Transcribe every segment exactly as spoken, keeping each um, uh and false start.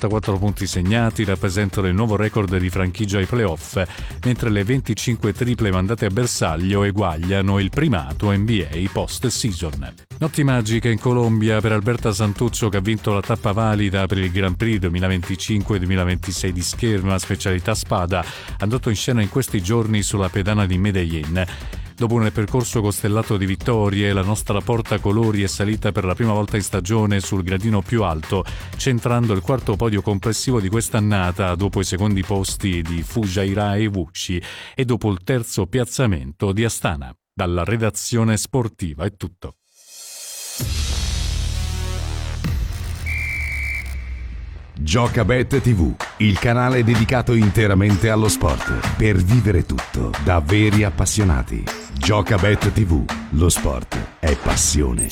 quarantaquattro punti segnati rappresentano il nuovo record di franchigia ai playoff, mentre le venticinque triple mandate a bersaglio eguagliano il primato N B A post-season. Notti magiche in Colombia per Alberta Santuccio, che ha vinto la tappa valida per il Grand Prix duemilaventicinque duemilaventisei di scherma specialità spada, andato in scena in questi giorni sulla pedana di Medellin. Dopo un percorso costellato di vittorie, la nostra portacolori è salita per la prima volta in stagione sul gradino più alto, centrando il quarto podio complessivo di quest'annata dopo i secondi posti di Fujairah e Wuxi e dopo il terzo piazzamento di Astana. Dalla redazione sportiva è tutto. Giocabet tivù, il canale dedicato interamente allo sport, per vivere tutto da veri appassionati. Giocabet tivù, lo sport è passione.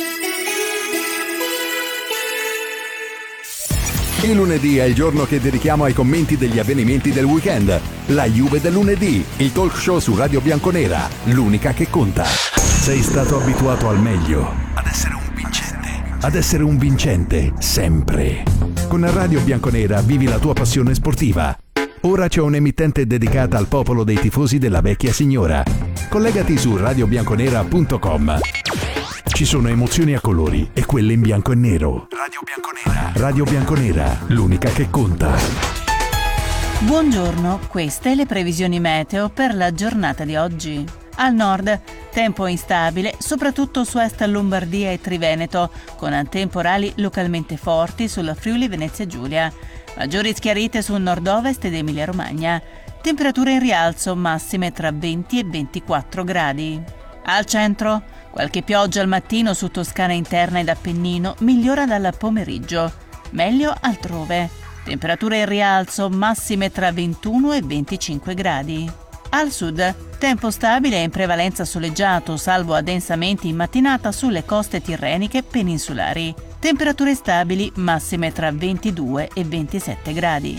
Il lunedì è il giorno che dedichiamo ai commenti degli avvenimenti del weekend. La Juve del lunedì, il talk show su Radio Bianconera, l'unica che conta. Sei stato abituato al meglio, ad essere un vincente, ad essere un vincente sempre. Con Radio Bianconera vivi la tua passione sportiva. Ora c'è un'emittente dedicata al popolo dei tifosi della vecchia signora. Collegati su radio bianconera punto com. Ci sono emozioni a colori e quelle in bianco e nero. Radio Bianconera. Radio Bianconera, l'unica che conta. Buongiorno, queste le previsioni meteo per la giornata di oggi. Al nord, tempo instabile, soprattutto su est Lombardia e Triveneto, con temporali localmente forti sulla Friuli Venezia Giulia. Maggiori schiarite sul nord-ovest ed Emilia-Romagna. Temperature in rialzo, massime tra venti e ventiquattro gradi. Al centro, qualche pioggia al mattino su Toscana interna ed Appennino, migliora dal pomeriggio. Meglio altrove. Temperature in rialzo, massime tra ventuno e venticinque gradi. Al sud, tempo stabile e in prevalenza soleggiato, salvo addensamenti in mattinata sulle coste tirreniche peninsulari. Temperature stabili, massime tra ventidue e ventisette gradi.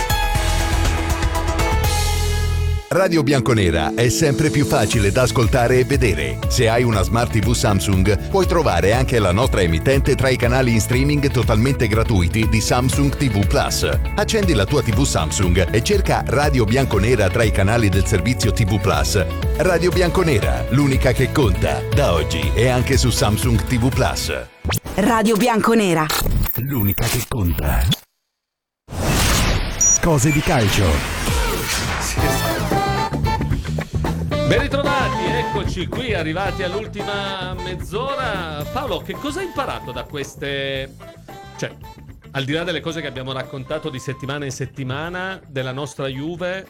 Radio Bianconera è sempre più facile da ascoltare e vedere. Se hai una Smart tivù Samsung, puoi trovare anche la nostra emittente tra i canali in streaming totalmente gratuiti di Samsung tivù Plus. Accendi la tua tivù Samsung e cerca Radio Bianconera tra i canali del servizio tivù Plus. Radio Bianconera, l'unica che conta, da oggi è anche su Samsung tivù Plus. Radio Bianconera, l'unica che conta. Cose di calcio. Ben ritrovati, eccoci qui, arrivati all'ultima mezz'ora. Paolo, che cosa hai imparato da queste... Cioè, al di là delle cose che abbiamo raccontato di settimana in settimana della nostra Juve,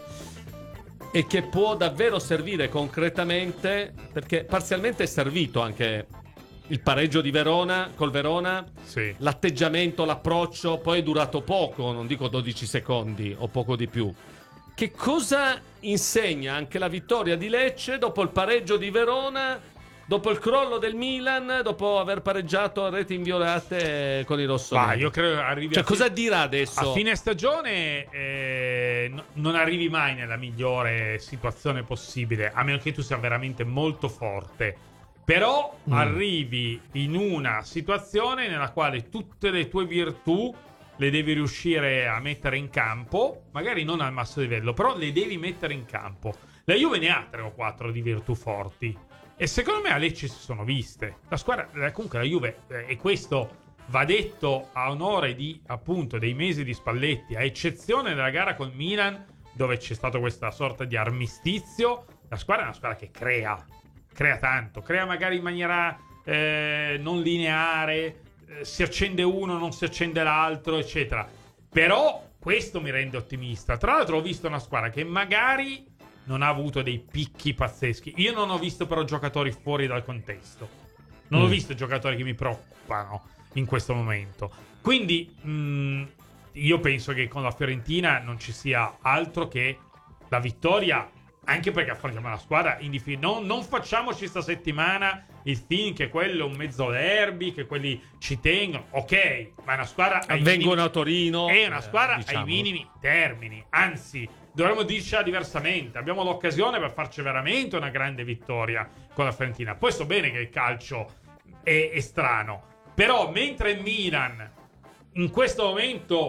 e che può davvero servire concretamente, perché parzialmente è servito anche il pareggio di Verona, col Verona, sì. L'atteggiamento, l'approccio, poi è durato poco, non dico dodici secondi o poco di più. Che cosa insegna anche la vittoria di Lecce dopo il pareggio di Verona, dopo il crollo del Milan, dopo aver pareggiato a reti inviolate con i rossoneri? Ma io credo arrivi cioè, a cosa fine, dirà adesso? A fine stagione eh, no, non arrivi mai nella migliore situazione possibile, a meno che tu sia veramente molto forte. Però mm. arrivi in una situazione nella quale tutte le tue virtù le devi riuscire a mettere in campo, magari non al massimo livello, però le devi mettere in campo. La Juve ne ha tre o quattro di virtù forti e secondo me a Lecce si sono viste. La squadra, comunque la Juve, eh, e questo va detto a onore di, appunto, dei mesi di Spalletti, a eccezione della gara col Milan, dove c'è stata questa sorta di armistizio, la squadra è una squadra che crea, crea tanto, crea magari in maniera eh, non lineare, si accende uno, non si accende l'altro, eccetera. Però questo mi rende ottimista. Tra l'altro ho visto una squadra che magari non ha avuto dei picchi pazzeschi. Io non ho visto però giocatori fuori dal contesto. Non mm. ho visto giocatori che mi preoccupano in questo momento. Quindi mh, io penso che con la Fiorentina non ci sia altro che la vittoria, anche perché affrontiamo una squadra in difficoltà. Non, non facciamoci sta settimana il film che quello è un mezzo derby, che quelli ci tengono. Ok, ma è una squadra vengono a Torino. È una squadra eh, diciamo. ai minimi termini. Anzi, dovremmo dircela diversamente. Abbiamo l'occasione per farci veramente una grande vittoria con la Fiorentina. Poi so bene che il calcio è, è strano, però mentre il Milan in questo momento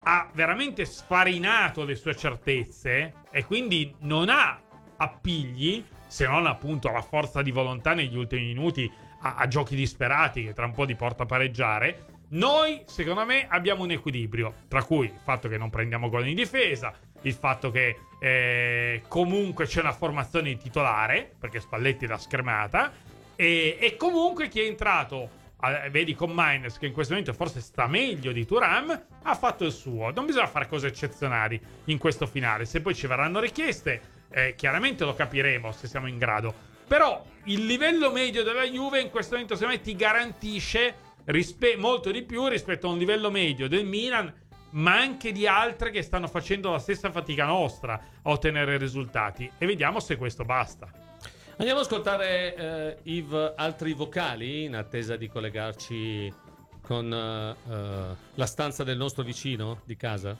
ha veramente sfarinato le sue certezze e quindi non ha appigli, se non appunto la forza di volontà negli ultimi minuti a, a giochi disperati che tra un po' ti porta a pareggiare. Noi, secondo me, abbiamo un equilibrio, tra cui il fatto che non prendiamo gol in difesa, il fatto che eh, comunque c'è una formazione di titolare, perché Spalletti l'ha schermata, e, e comunque chi è entrato, eh, vedi con Maines, che in questo momento forse sta meglio di Thuram, ha fatto il suo. Non bisogna fare cose eccezionali in questo finale. Se poi ci verranno richieste, eh, chiaramente lo capiremo se siamo in grado. Però il livello medio della Juve in questo momento, secondo me, ti garantisce Rispe- molto di più rispetto a un livello medio del Milan, ma anche di altre che stanno facendo la stessa fatica nostra a ottenere risultati, e vediamo se questo basta. Andiamo ad ascoltare eh, Yves altri vocali in attesa di collegarci con uh, uh, la stanza del nostro vicino di casa.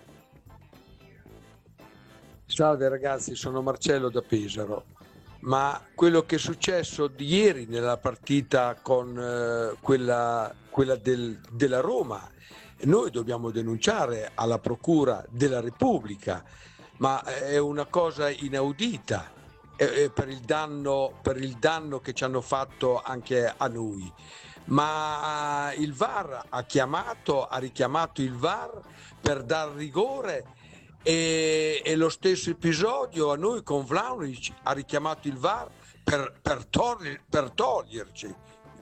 Salve ragazzi, sono Marcello da Pesaro. Ma quello che è successo di ieri nella partita con eh, quella, quella del, della Roma, noi dobbiamo denunciare alla Procura della Repubblica, ma è una cosa inaudita eh, per il danno, per il danno che ci hanno fatto anche a noi. Ma il V A R ha chiamato, ha richiamato il V A R per dar rigore. E, e lo stesso episodio a noi con Vlahovic ha richiamato il V A R per, per, togli, per toglierci.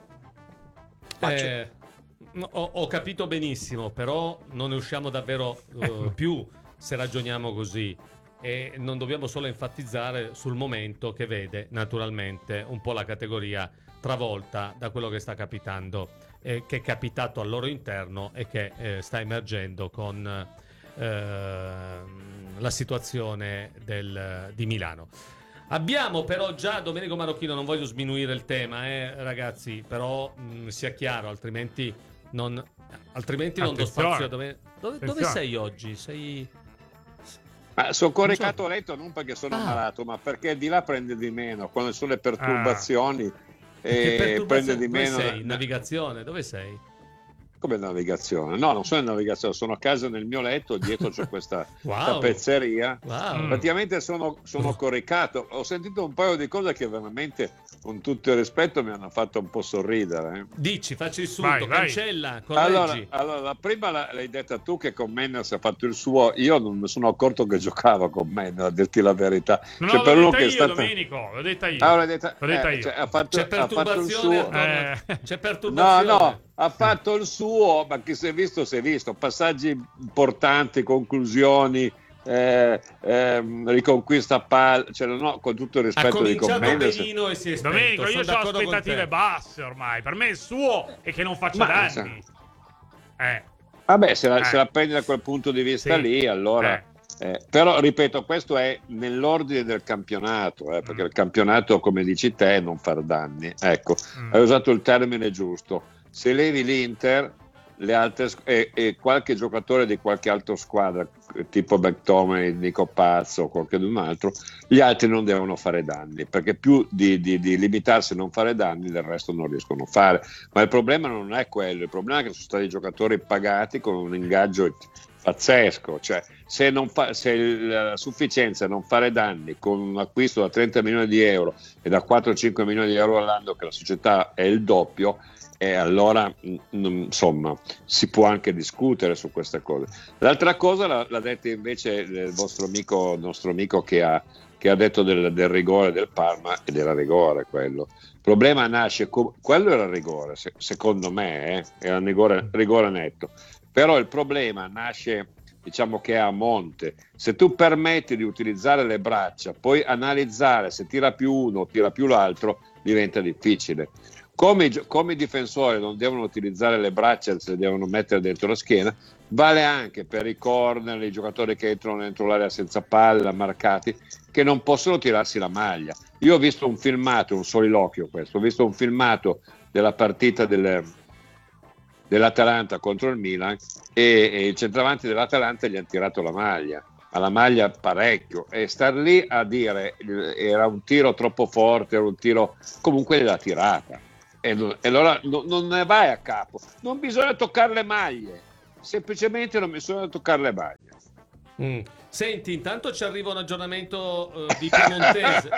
Eh, ho, ho capito benissimo, però non ne usciamo davvero uh, più se ragioniamo così, e non dobbiamo solo enfatizzare sul momento che vede naturalmente un po' la categoria travolta da quello che sta capitando, eh, che è capitato al loro interno e che eh, sta emergendo con la situazione del, di Milano. Abbiamo però già Domenico Marocchino, non voglio sminuire il tema, eh, ragazzi, però mh, sia chiaro, altrimenti non, altrimenti non do spazio a Domenico. Dove, dove sei oggi? Sei... Ma sono coricato a letto non perché sono ah. malato, ma perché di là prende di meno, quando sono le perturbazioni, ah. e perturbazioni? Prende di meno. Dove sei? Navigazione, dove sei? Come navigazione? No, non sono in navigazione, sono a casa nel mio letto, dietro c'è questa wow. tappezzeria. Wow. Praticamente sono, sono coricato. Ho sentito un paio di cose che veramente, con tutto il rispetto, mi hanno fatto un po' sorridere. Eh. Dici, facci il sunto, vai, cancella, vai. Allora, allora, la prima l'hai detta tu che con Menners ha fatto il suo, io non mi sono accorto che giocava con Menners, a dirti la verità. No, cioè, no, per l'ho uno detta che io, è stata... Domenico, l'ho detta io. Ah, l'ho detta, l'ho detta eh, io. Cioè, ha fatto, c'è perturbazione, ha fatto il suo... eh. C'è perturbazione. No, no, ha fatto il suo, ma chi si è visto si è visto, passaggi importanti, conclusioni, eh, eh, riconquista palla, cioè, no, con tutto il rispetto di Mendes. E si è spento. Domenico, io ho aspettative basse ormai, per me il suo è che non faccia ma, danni. Eh. Vabbè, se la, eh. se la prendi da quel punto di vista sì. lì, allora... Eh. Eh, però ripeto, questo è nell'ordine del campionato, eh, perché mm. il campionato, come dici te, è non far danni. Ecco, mm. hai usato il termine giusto. Se levi l'Inter, le altre e, e qualche giocatore di qualche altra squadra, tipo McTominay, Nico Pazzo o qualcun altro, gli altri non devono fare danni, perché più di, di, di limitarsi a non fare danni, del resto non riescono a fare. Ma il problema non è quello, il problema è che sono stati giocatori pagati con un ingaggio pazzesco, cioè se, non fa, se la sufficienza è non fare danni con un acquisto da trenta milioni di euro e da quattro cinque milioni di euro all'anno, che la società è il doppio, e allora insomma si può anche discutere su queste cose. L'altra cosa l'ha, l'ha detta invece il vostro amico, il nostro amico che ha, che ha detto del, del rigore del Parma, ed era rigore quello. Il problema nasce, quello era rigore secondo me, eh, era rigore, rigore netto. Però il problema nasce, diciamo che è a monte. Se tu permetti di utilizzare le braccia, poi analizzare se tira più uno o tira più l'altro, diventa difficile. Come i, come i difensori non devono utilizzare le braccia, se le devono mettere dentro la schiena, vale anche per i corner, i giocatori che entrano dentro l'area senza palla, marcati, che non possono tirarsi la maglia. Io ho visto un filmato, un soliloquio questo, ho visto un filmato della partita del... dell'Atalanta contro il Milan e, e il centravanti dell'Atalanta gli ha tirato la maglia, alla maglia parecchio, e star lì a dire era un tiro troppo forte, era un tiro, comunque l'ha tirata, e, e allora no, non ne vai a capo, non bisogna toccare le maglie, semplicemente non mi sono da toccare le baglie. Mm. Senti, intanto ci arriva un aggiornamento uh, di piemontese.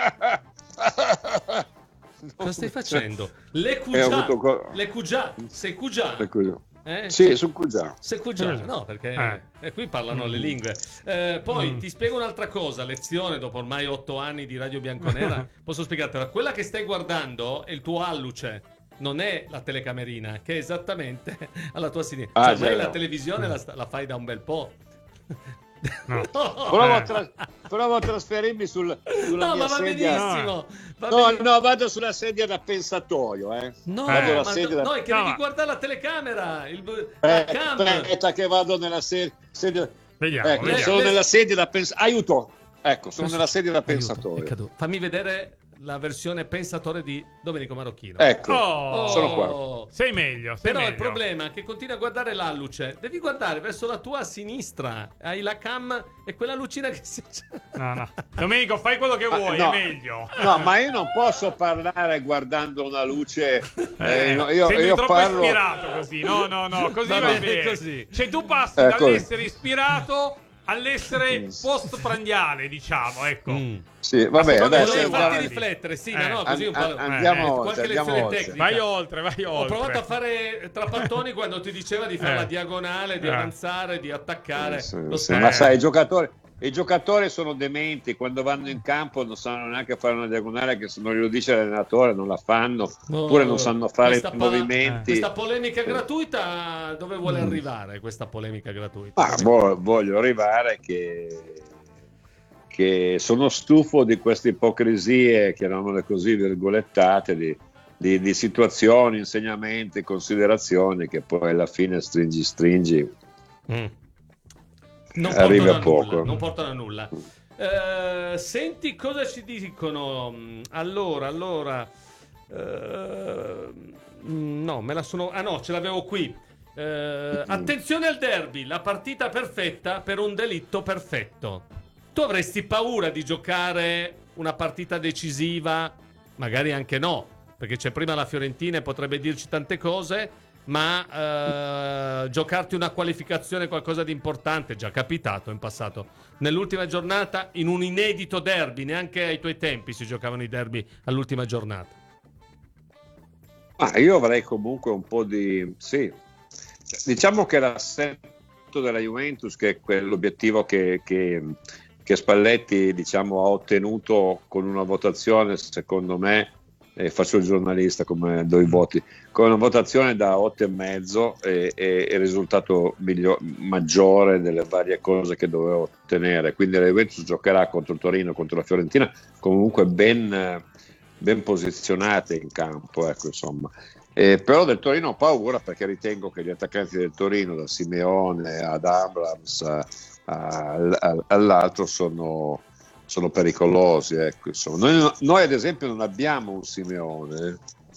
Cosa stai facendo? Le Cugià, co- le Cugià, sei Cugià? Le Cugià. Eh? Sì, su Cugià. Se Cugià, no, perché Eh. eh, qui parlano le lingue. Eh, poi ti spiego un'altra cosa, lezione dopo ormai otto anni di Radio Bianconera. Posso spiegartela? Quella che stai guardando è il tuo alluce, non è la telecamerina, che è esattamente alla tua sinistra. Ah, cioè, ormai già. la televisione la, sta- la fai da un bel po'. No. Provo, a tra- provo a trasferirmi sul, sulla No, mia ma va sedia. benissimo. Va No, bene- no, vado sulla sedia da pensatoio, eh. No, Vado alla ma sedia no, da- no, è che No, devi ma- guardare la telecamera, il, la Eh, cam. aspetta che vado nella se- sedia. Vediamo, Ecco, vediamo. sono Le- nella sedia da pensatoio. Aiuto! Ecco, sono nella sedia da Aiuto, è pensatoio. caduto. Fammi vedere la versione pensatore di Domenico Marocchino. Ecco, Oh. sono qua. Sei meglio, sei Però meglio. il problema è che continui a guardare l'alluce. Devi guardare verso la tua sinistra. Hai la cam e quella lucina che si... No, no. Domenico, fai quello che Ah, vuoi, no. è meglio. No, ma io non posso parlare guardando una luce. Eh, eh, no, io, sei io troppo parlo. ispirato così. No, no, no, così Va va, bene, bene. così. Cioè tu passi Ecco. dall'essere ispirato all'essere post-prandiale, diciamo, ecco. Mm. Sì, vabbè, Ma adesso Volevo guarda- farti guardi. riflettere, sì, Eh, ma no, così un an- po'... an- andiamo eh, oltre, qualche andiamo lezione oltre. tecnica. Vai oltre, vai oltre. Ho provato a fare trapattoni quando ti diceva di fare Eh. la diagonale, di Eh. avanzare, di attaccare. Sì, Lo sì, sai. ma sai, i giocatori, i giocatori sono dementi, quando vanno in campo non sanno neanche fare una diagonale, che se non glielo dice l'allenatore non la fanno, No, oppure non sanno fare i questa pa- movimenti. Questa polemica gratuita, dove vuole arrivare questa polemica gratuita? Ah, vo- voglio arrivare che, che sono stufo di queste ipocrisie, chiamiamole così, virgolettate, di, di, di situazioni, insegnamenti, considerazioni che poi alla fine stringi stringi. Mm. Non Arrivi portano a poco. nulla, non portano a nulla. Eh, senti cosa ci dicono. Allora, allora. eh, no, me la sono. Ah no, ce l'avevo qui. Eh, attenzione al derby, la partita perfetta per un delitto perfetto. Tu avresti paura di giocare una partita decisiva? Magari anche no, perché c'è prima la Fiorentina e potrebbe dirci tante cose. Ma eh, giocarti una qualificazione, qualcosa di importante, già capitato in passato, nell'ultima giornata, in un inedito derby, neanche ai tuoi tempi si giocavano i derby all'ultima giornata. Ah, io avrei comunque un po' di... Sì, diciamo che l'assetto della Juventus, che è quell'obiettivo che, che, che Spalletti, diciamo, ha ottenuto con una votazione, secondo me, e faccio il giornalista come do i voti, con una votazione da otto e mezzo e, e, e il risultato miglior, maggiore delle varie cose che doveva ottenere. Quindi la Juventus giocherà contro il Torino, contro la Fiorentina, comunque ben, ben posizionate in campo, ecco, insomma. Eh, però del Torino ho paura, perché ritengo che gli attaccanti del Torino, da Simeone ad Abrams a, a, a, all'altro, sono sono pericolosi, ecco, insomma. Noi, noi ad esempio non abbiamo un Simeone,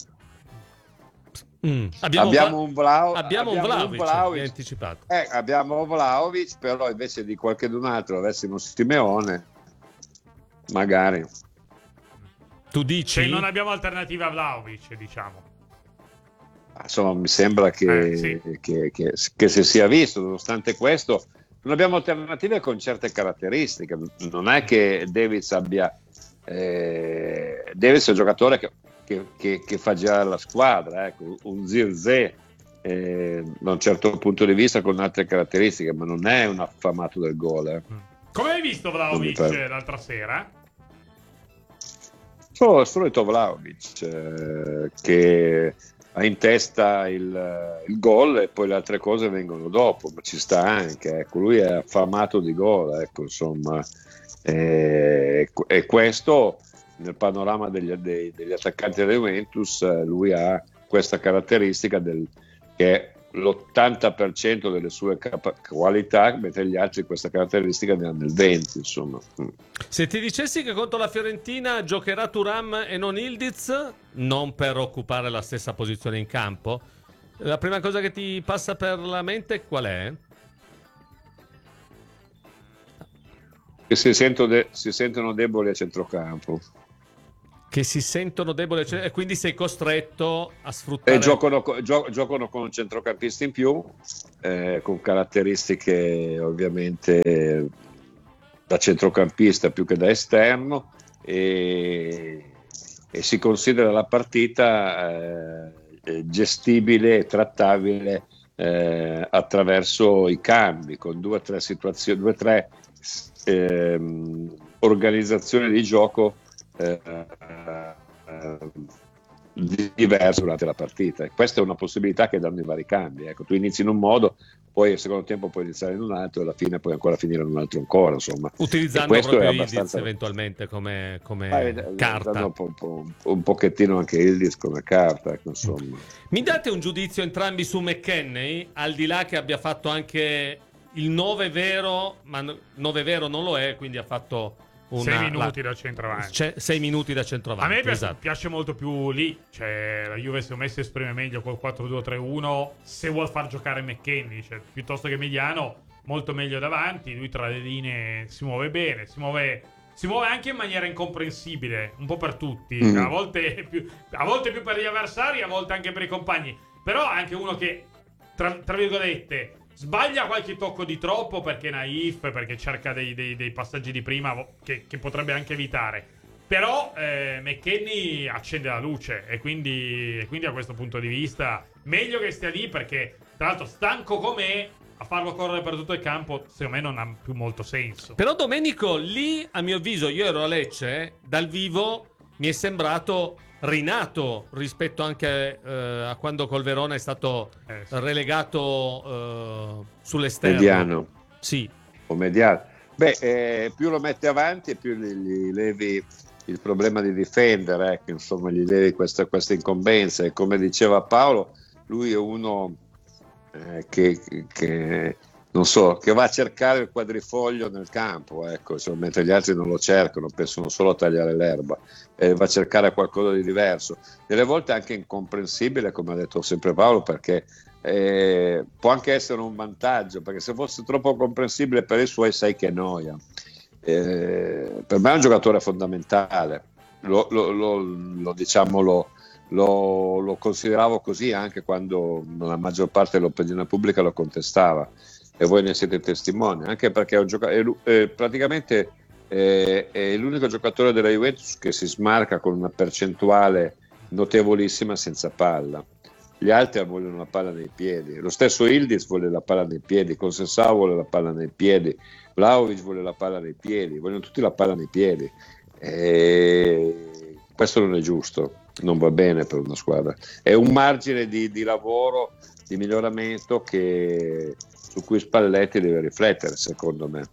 Mm. Abbiamo, abbiamo Vla- un Vlau- abbiamo un abbiamo un Vlahovic, Vlahovic. mi hai anticipato. eh, abbiamo Vlahovic, però invece di qualcun altro avessimo Simeone, magari. Tu dici? Cioè, non abbiamo alternativa a Vlahovic, diciamo. Insomma, mi sembra che, Eh, sì. che, che, che si sia visto. Nonostante questo, non abbiamo alternative con certe caratteristiche. Non è che Davids abbia eh, Davids è un giocatore che, che, che, che fa girare la squadra, ecco, un Zirze eh, da un certo punto di vista, con altre caratteristiche, ma non è un affamato del gol, eh. Come hai visto Non mi Vlahovic pare. l'altra sera? Solo il solito Vlahovic, eh, che ha in testa il, il gol e poi le altre cose vengono dopo, ma ci sta anche, ecco, lui è affamato di gol, ecco, insomma, e, e questo nel panorama degli, dei, degli attaccanti della Juventus, eh, lui ha questa caratteristica del, che è l'ottanta per cento delle sue capa- qualità, mentre gli altri questa caratteristica ne hanno il venti, insomma. Se ti dicessi che contro la Fiorentina giocherà Thuram e non Ildiz, non per occupare la stessa posizione in campo, la prima cosa che ti passa per la mente qual è? Che si, sento de- si sentono deboli a centrocampo. che si sentono deboli e quindi sei costretto a sfruttare. E giocano, gio, giocano con un centrocampista in più, eh, con caratteristiche ovviamente da centrocampista più che da esterno, e, e si considera la partita eh, gestibile e trattabile eh, attraverso i cambi, con due o tre situazioni, due o tre eh, organizzazioni di gioco Eh, eh, diverso durante la partita. Questa è una possibilità che danno i vari cambi. Ecco, tu inizi in un modo, poi al secondo tempo puoi iniziare in un altro e alla fine puoi ancora finire in un altro ancora, insomma. Utilizzando proprio abbastanza... Ildiz eventualmente come, come ah, carta. Un, po', un, po', un pochettino anche Ildiz come carta, ecco, insomma. Mi date un giudizio entrambi su McKennie, al di là che abbia fatto anche il nove vero, ma nove vero non lo è, quindi ha fatto Una, sei minuti la, da centravanti. C'è, sei minuti da centravanti. A me piace, esatto. piace molto più lì. Cioè, la Juve secondo me si esprime meglio col quattro due tre uno se vuol far giocare McKennie, cioè, piuttosto che Mediano, molto meglio davanti. Lui tra le linee si muove bene, si muove, si muove anche in maniera incomprensibile, un po' per tutti. Mm. A volte più, a volte più per gli avversari, a volte anche per i compagni. Però è anche uno che, tra, tra virgolette, sbaglia qualche tocco di troppo perché è naif, perché cerca dei, dei, dei passaggi di prima che, che potrebbe anche evitare. Però eh, McKennie accende la luce e quindi, e quindi a questo punto di vista meglio che stia lì, perché tra l'altro stanco com'è, a farlo correre per tutto il campo secondo me non ha più molto senso. Però Domenico, lì a mio avviso, io ero a Lecce, eh, dal vivo mi è sembrato rinato rispetto anche eh, a quando col Verona è stato eh, sì. relegato eh, sull'esterno. Mediano. Sì. O mediano. Beh, eh, più lo metti avanti e più gli, gli levi il problema di difendere, eh, che insomma gli levi questa, questa incombenza. E come diceva Paolo, lui è uno eh, che, che non so, che va a cercare il quadrifoglio nel campo, ecco, cioè, mentre gli altri non lo cercano, pensano solo a tagliare l'erba, e va a cercare qualcosa di diverso. Delle volte anche incomprensibile, come ha detto sempre Paolo, perché eh, può anche essere un vantaggio, perché se fosse troppo comprensibile per i suoi, sai che noia. Eh, per me è un giocatore fondamentale, lo, lo, lo, lo diciamo lo, lo, lo consideravo così anche quando la maggior parte dell'opinione pubblica lo contestava. E voi ne siete testimoni, anche perché è, un gioca- è, è praticamente è, è l'unico giocatore della Juventus che si smarca con una percentuale notevolissima senza palla. Gli altri vogliono la palla nei piedi, lo stesso Ildiz vuole la palla nei piedi, Conceição vuole la palla nei piedi, Vlahovic vuole la palla nei piedi, vogliono tutti la palla nei piedi, e questo non è giusto, non va bene per una squadra, è un margine di, di lavoro, di miglioramento che su cui Spalletti deve riflettere, secondo me.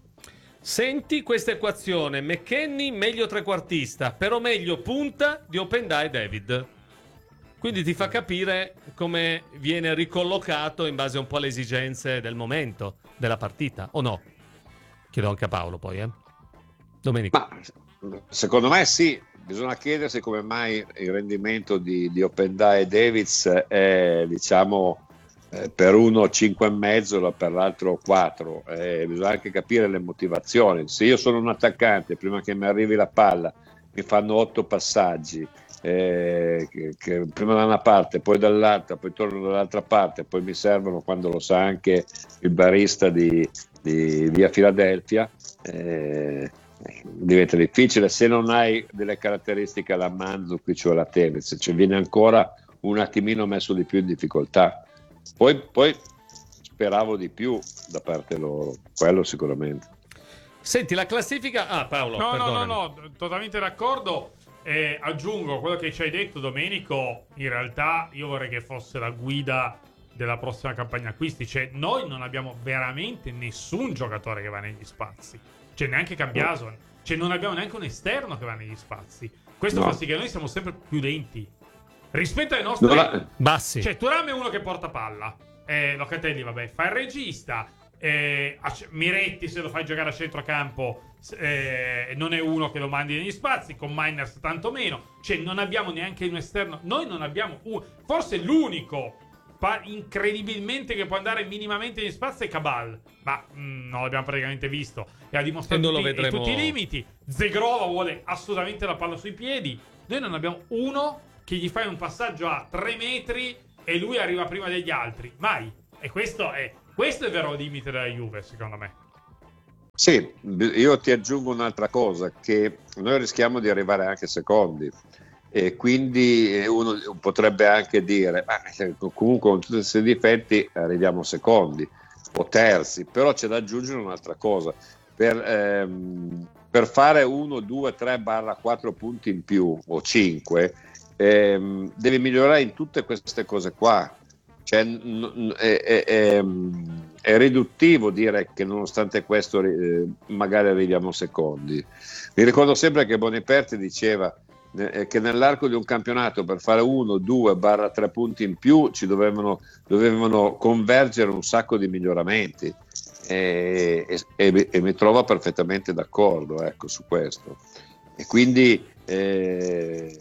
Senti questa equazione: McKennie meglio trequartista, però meglio punta di Openda e David. Quindi ti fa capire come viene ricollocato in base un po' alle esigenze del momento della partita, o no? Chiedo anche a Paolo poi, eh. Domenico. Ma, secondo me sì, bisogna chiedersi come mai il rendimento di, di Openda e Davids è, diciamo, Eh, per uno cinque e mezzo, per l'altro quattro. Eh, bisogna anche capire le motivazioni. Se io sono un attaccante, prima che mi arrivi la palla mi fanno otto passaggi, eh, che, che prima da una parte, poi dall'altra, poi torno dall'altra parte, poi mi servono, quando lo sa anche il barista di, di via Filadelfia, eh, diventa difficile. Se non hai delle caratteristiche alla Mandzukic o alla Tevez, cioè viene ancora un attimino messo di più in difficoltà. Poi, poi speravo di più da parte loro, quello sicuramente. Senti la classifica. Ah, Paolo, no, perdonami. no, no, no, totalmente d'accordo. Eh, aggiungo quello che ci hai detto, Domenico. In realtà, io vorrei che fosse la guida della prossima campagna acquisti. Cioè, noi non abbiamo veramente nessun giocatore che va negli spazi, cioè neanche Cambiason, cioè non abbiamo neanche un esterno che va negli spazi. Questo no. Fa sì che noi siamo sempre più lenti rispetto ai nostri la... bassi. Cioè, Thuram è uno che porta palla, eh, Locatelli, vabbè, fa il regista, eh, Miretti, se lo fai giocare a centrocampo, eh, non è uno che lo mandi negli spazi, con Miners tanto meno. Cioè, non abbiamo neanche un esterno. Noi non abbiamo un... forse l'unico pa- incredibilmente che può andare minimamente negli spazi è Cabal, ma mh, non l'abbiamo praticamente visto e ha dimostrato tutti, vedremo... tutti i limiti. Zegrova vuole assolutamente la palla sui piedi. noi non abbiamo uno che gli fai un passaggio a tre metri e lui arriva prima degli altri. Mai. E questo è, questo è il vero limite della Juve, secondo me. Sì, io ti aggiungo un'altra cosa, che noi rischiamo di arrivare anche secondi. E quindi uno potrebbe anche dire, ma comunque con tutti questi difetti arriviamo secondi o terzi, però c'è da aggiungere un'altra cosa. Per, ehm, per fare uno, due, tre, quattro punti in più o cinque, ehm, devi migliorare in tutte queste cose qua. Cioè, n- è, è, è, è riduttivo dire che nonostante questo eh, magari arriviamo secondi. Mi ricordo sempre che Boniperti diceva eh, che nell'arco di un campionato per fare uno, due, barra tre punti in più ci dovevano, dovevano convergere un sacco di miglioramenti. E, e, e mi trovo perfettamente d'accordo, ecco, su questo. E quindi eh,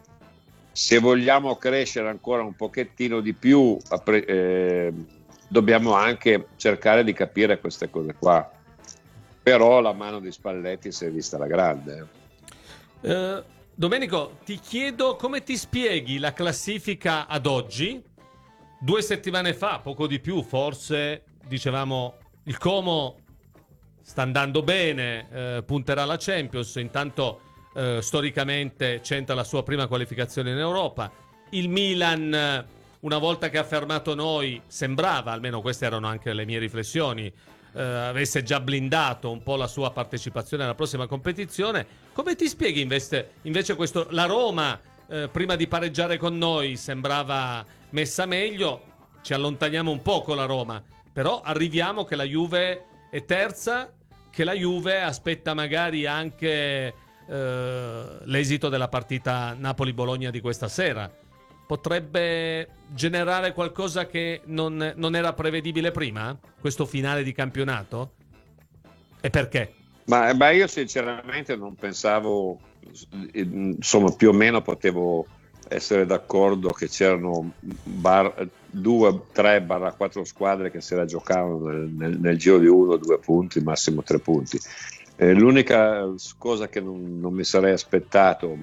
se vogliamo crescere ancora un pochettino di più eh, dobbiamo anche cercare di capire queste cose qua. Però la mano di Spalletti si è vista alla grande. eh, Domenico, ti chiedo come ti spieghi la classifica ad oggi. Due settimane fa, poco di più, forse dicevamo il Como sta andando bene, eh, punterà alla Champions, intanto eh, storicamente c'entra la sua prima qualificazione in Europa. Il Milan, una volta che ha fermato noi, sembrava, almeno queste erano anche le mie riflessioni, eh, avesse già blindato un po' la sua partecipazione alla prossima competizione. Come ti spieghi invece, invece questo? La Roma, eh, prima di pareggiare con noi, sembrava messa meglio, ci allontaniamo un po' con la Roma. Però arriviamo che la Juve è terza, che la Juve aspetta magari anche eh, l'esito della partita Napoli-Bologna di questa sera. Potrebbe generare qualcosa che non, non era prevedibile prima, questo finale di campionato? E perché? Ma, ma io sinceramente non pensavo, insomma più o meno potevo essere d'accordo che c'erano bar, due, tre, barra quattro squadre che se la giocavano nel, nel, nel giro di uno, due punti, massimo tre punti. Eh, l'unica cosa che non, non mi sarei aspettato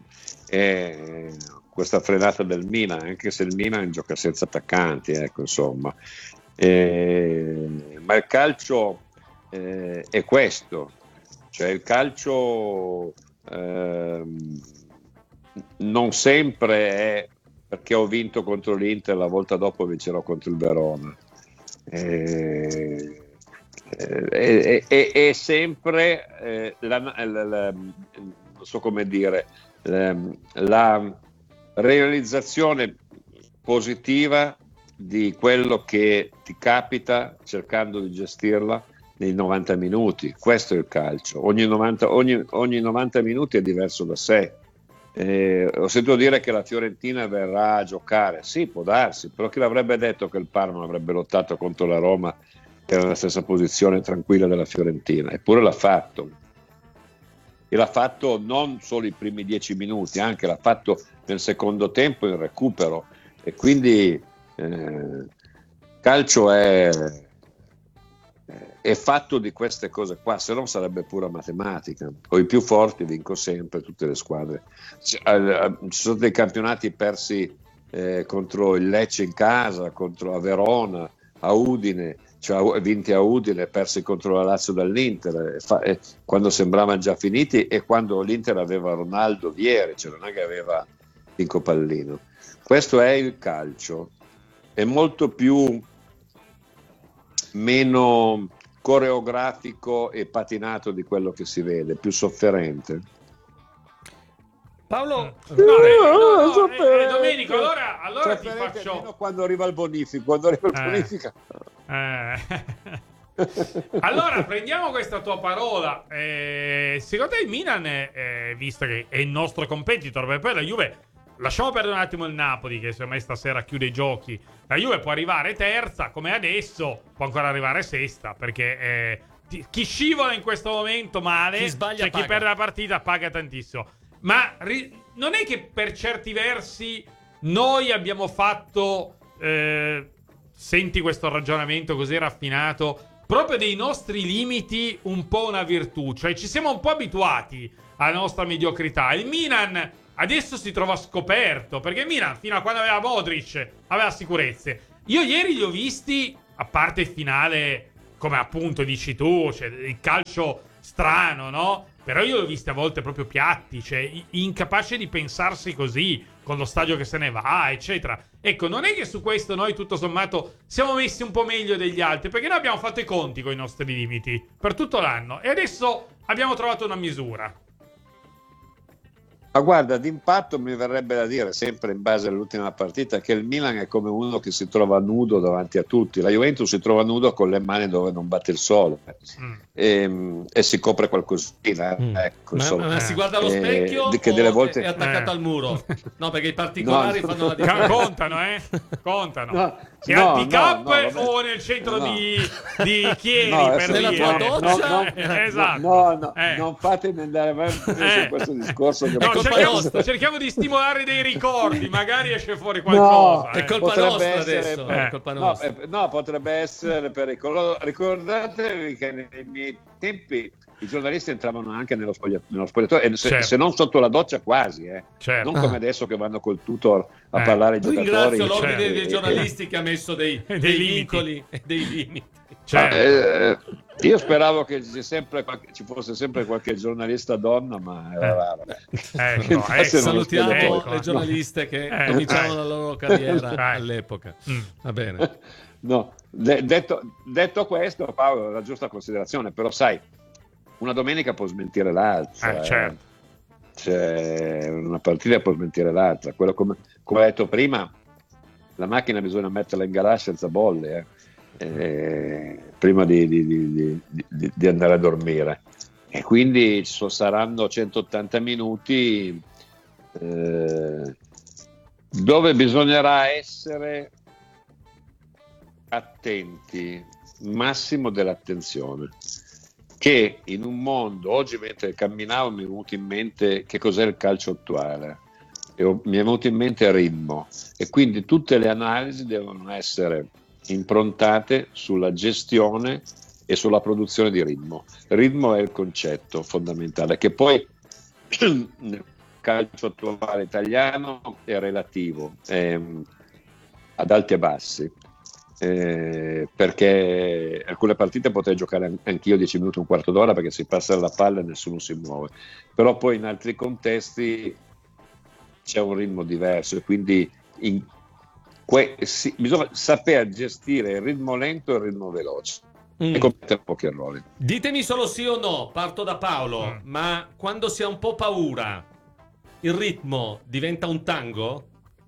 è questa frenata del Milan, anche se il Milan gioca senza attaccanti, ecco, insomma. Eh, ma il calcio eh, è questo, cioè il calcio eh, non sempre è perché ho vinto contro l'Inter, la volta dopo vincerò contro il Verona. Eh, è, è, è sempre eh, la, la, la, non so come dire, la, la realizzazione positiva di quello che ti capita cercando di gestirla nei novanta minuti. Questo è il calcio. Ogni novanta, ogni, ogni novanta minuti è diverso da sé. Eh, ho sentito dire che la Fiorentina verrà a giocare. Sì, può darsi, però chi l'avrebbe detto che il Parma avrebbe lottato contro la Roma, che era nella stessa posizione tranquilla della Fiorentina? Eppure l'ha fatto. E l'ha fatto non solo i primi dieci minuti, anche l'ha fatto nel secondo tempo in recupero. E quindi eh, calcio è, è fatto di queste cose qua, se no sarebbe pura matematica. O i più forti vincono sempre, tutte le squadre. Ci sono dei campionati persi eh, contro il Lecce in casa, contro a Verona, a Udine, cioè vinti a Udine, persi contro la Lazio dall'Inter, fa, eh, quando sembravano già finiti e quando l'Inter aveva Ronaldo Vieri, cioè non è che aveva Pinco Pallino. Questo è il calcio, è molto più meno coreografico e patinato di quello che si vede, più sofferente. Paolo, no, no, no, no, eh, Domenico, allora, allora ti faccio quando arriva il bonifico, quando arriva il eh, bonifica. Eh. Allora prendiamo questa tua parola. Eh, secondo te il Milan, è, eh, visto che è il nostro competitor, perché poi la Juve, lasciamo perdere un attimo il Napoli che secondo me stasera chiude i giochi, la Juve può arrivare terza come adesso, può ancora arrivare sesta, perché eh, ti, chi scivola in questo momento male, chi sbaglia cioè paga. Chi perde la partita paga tantissimo. Ma ri- non è che per certi versi noi abbiamo fatto eh, senti questo ragionamento così raffinato, proprio dei nostri limiti un po' una virtù, cioè ci siamo un po' abituati alla nostra mediocrità. Il Milan adesso si trova scoperto, perché Milan fino a quando aveva Modric aveva sicurezze. Io ieri li ho visti, a parte il finale, come appunto dici tu, cioè il calcio strano, no? Però io li ho visti a volte proprio piatti, cioè incapaci di pensarsi così, con lo stadio che se ne va, eccetera. Ecco, non è che su questo noi tutto sommato siamo messi un po' meglio degli altri, perché noi abbiamo fatto i conti con i nostri limiti per tutto l'anno e adesso abbiamo trovato una misura. Ma guarda, d'impatto mi verrebbe da dire, sempre in base all'ultima partita, che il Milan è come uno che si trova nudo davanti a tutti. La Juventus si trova nudo con le mani dove non batte il sole mm. e, e si copre qualcosina. Mm. Ecco, ma, insomma, ma si guarda allo specchio eh, che delle volte... è attaccato eh. al muro? No, perché i particolari no, fanno la differenza. Contano, eh? Contano. No, È no, handicap no, no, o nel centro no. di, di Chieri no, per nella dire. tua doccia? No, no, eh, esatto. no, no, eh. non fatemi andare avanti Eh. su questo discorso. Che No, colpa cerchiamo, nostra. cerchiamo di stimolare dei ricordi, magari esce fuuri qualcosa. No, eh. È colpa Potrebbe nostra essere- adesso. eh. È colpa No, nostra. eh, no, potrebbe essere pericoloso. Ricordatevi che nei miei tempi i giornalisti entravano anche nello, spoglia- nello spogliatoio, e se, Certo. se non sotto la doccia quasi, eh. Certo. non come adesso che vanno col tutor a Eh. parlare ai giocatori. Ringrazio l'ordine certo. dei giornalisti che ha messo dei, Dei dei limiti. vincoli e dei limiti. Certo. Eh, io speravo che ci, sempre qualche- ci fosse sempre qualche giornalista donna, ma era raro. Ecco, Infatti ecco. non Salutiamo ecco. le giornaliste che Eh, cominciavano eh. la loro carriera Eh. all'epoca. Mm. Va bene. No, de- detto, detto questo, Paolo, la giusta considerazione, però sai, una domenica può smentire l'altra. Eh, certo. Cioè, una partita può smentire l'altra. Quello come, come ho detto prima, la macchina bisogna metterla in garage senza bolle, eh. Eh, prima di, di, di, di, di andare a dormire. E quindi ci so- saranno centottanta minuti eh, dove bisognerà essere attenti, massimo dell'attenzione, che in un mondo, oggi mentre camminavo mi è venuto in mente che cos'è il calcio attuale e ho- mi è venuto in mente il ritmo, e quindi tutte le analisi devono essere improntate sulla gestione e sulla produzione di ritmo. Il ritmo è il concetto fondamentale, che poi nel calcio attuale italiano è relativo, è, ad alti e bassi, eh, perché alcune partite potrei giocare an- anch'io dieci minuti, un quarto d'ora, perché si passa la palla e nessuno si muove, però poi in altri contesti c'è un ritmo diverso, e quindi in que- si- bisogna saper gestire il ritmo lento e il ritmo veloce Mm. e commettere pochi errori. Ditemi solo sì o no, parto da Paolo, Mm. ma quando si ha un po' paura, il ritmo diventa un tango?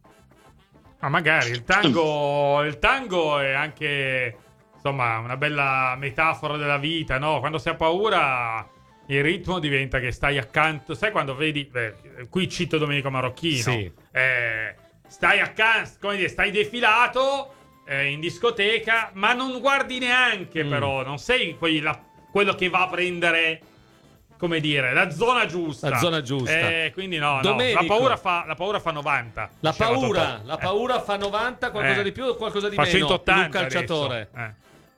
Ma magari il tango, il tango è anche, insomma, una bella metafora della vita, no? Quando si ha paura, il ritmo diventa che stai accanto. Sai quando vedi, beh, qui cito Domenico Marocchino, Sì. eh, stai accanto, come dire, stai defilato eh, in discoteca, ma non guardi neanche, Mm. però, non sei poi la- quello che va a prendere, come dire, la zona giusta. La zona giusta. Eh, quindi no, no, Domenico. la paura fa, la paura fa novanta. La diceva paura, Totò. la Eh. paura fa novanta, qualcosa Eh. di più o qualcosa di Fa meno? centottanta in un calciatore. adesso. Eh.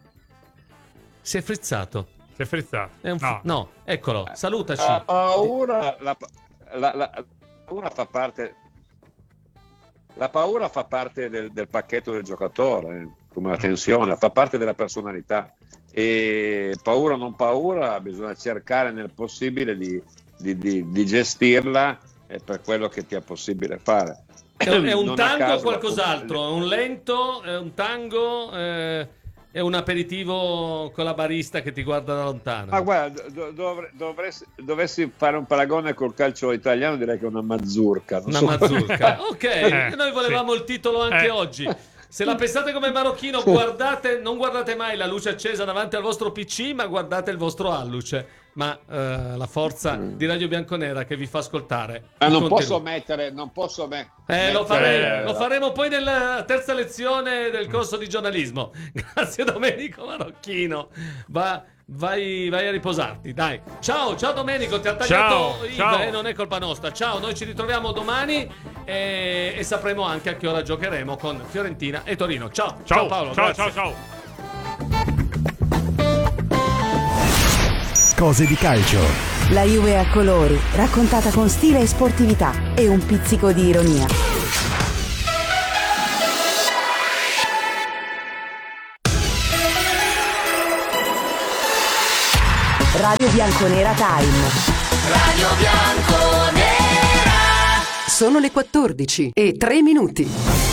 Si è frizzato. Si è frizzato. È un f- no. no, eccolo, salutaci. La paura, la, la- la- la paura fa parte, la paura fa parte del, del pacchetto del giocatore, eh, come la tensione, fa parte della personalità, e paura o non paura bisogna cercare nel possibile di, di- di- di gestirla, eh, per quello che ti è possibile fare. È, è un Non a tango o caso, qualcos'altro? È un lento? È un tango? eh, È un aperitivo con la barista che ti guarda da lontano? Ma guarda, do- dovre- dovresti- dovessi fare un paragone col calcio italiano, direi che è una mazurka. non Una so- mazurka. Ok, Eh, noi volevamo sì. il titolo anche Eh. oggi. Se la pensate come Marocchino, guardate, non guardate mai la luce accesa davanti al vostro P C, ma guardate il vostro alluce. Ma eh, la forza di Radio Bianconera che vi fa ascoltare. Ma il non contenuto. posso mettere, non posso me- Eh, lo, mettere- fare- lo faremo poi nella terza lezione del corso di giornalismo. Grazie Domenico Marocchino. Va, vai, vai a riposarti, dai. Ciao, ciao Domenico, ti ha tagliato Ciao, Yves, ciao. eh, non è colpa nostra. Ciao, noi ci ritroviamo domani e, e sapremo anche a che ora giocheremo con Fiorentina e Torino. Ciao, ciao, Ciao, Paolo. ciao, grazie. ciao, ciao. cose di calcio. La Juve a colori, raccontata con stile e sportività e un pizzico di ironia. Radio Bianconera Time. Radio Bianconera. Sono le quattordici e tre minuti.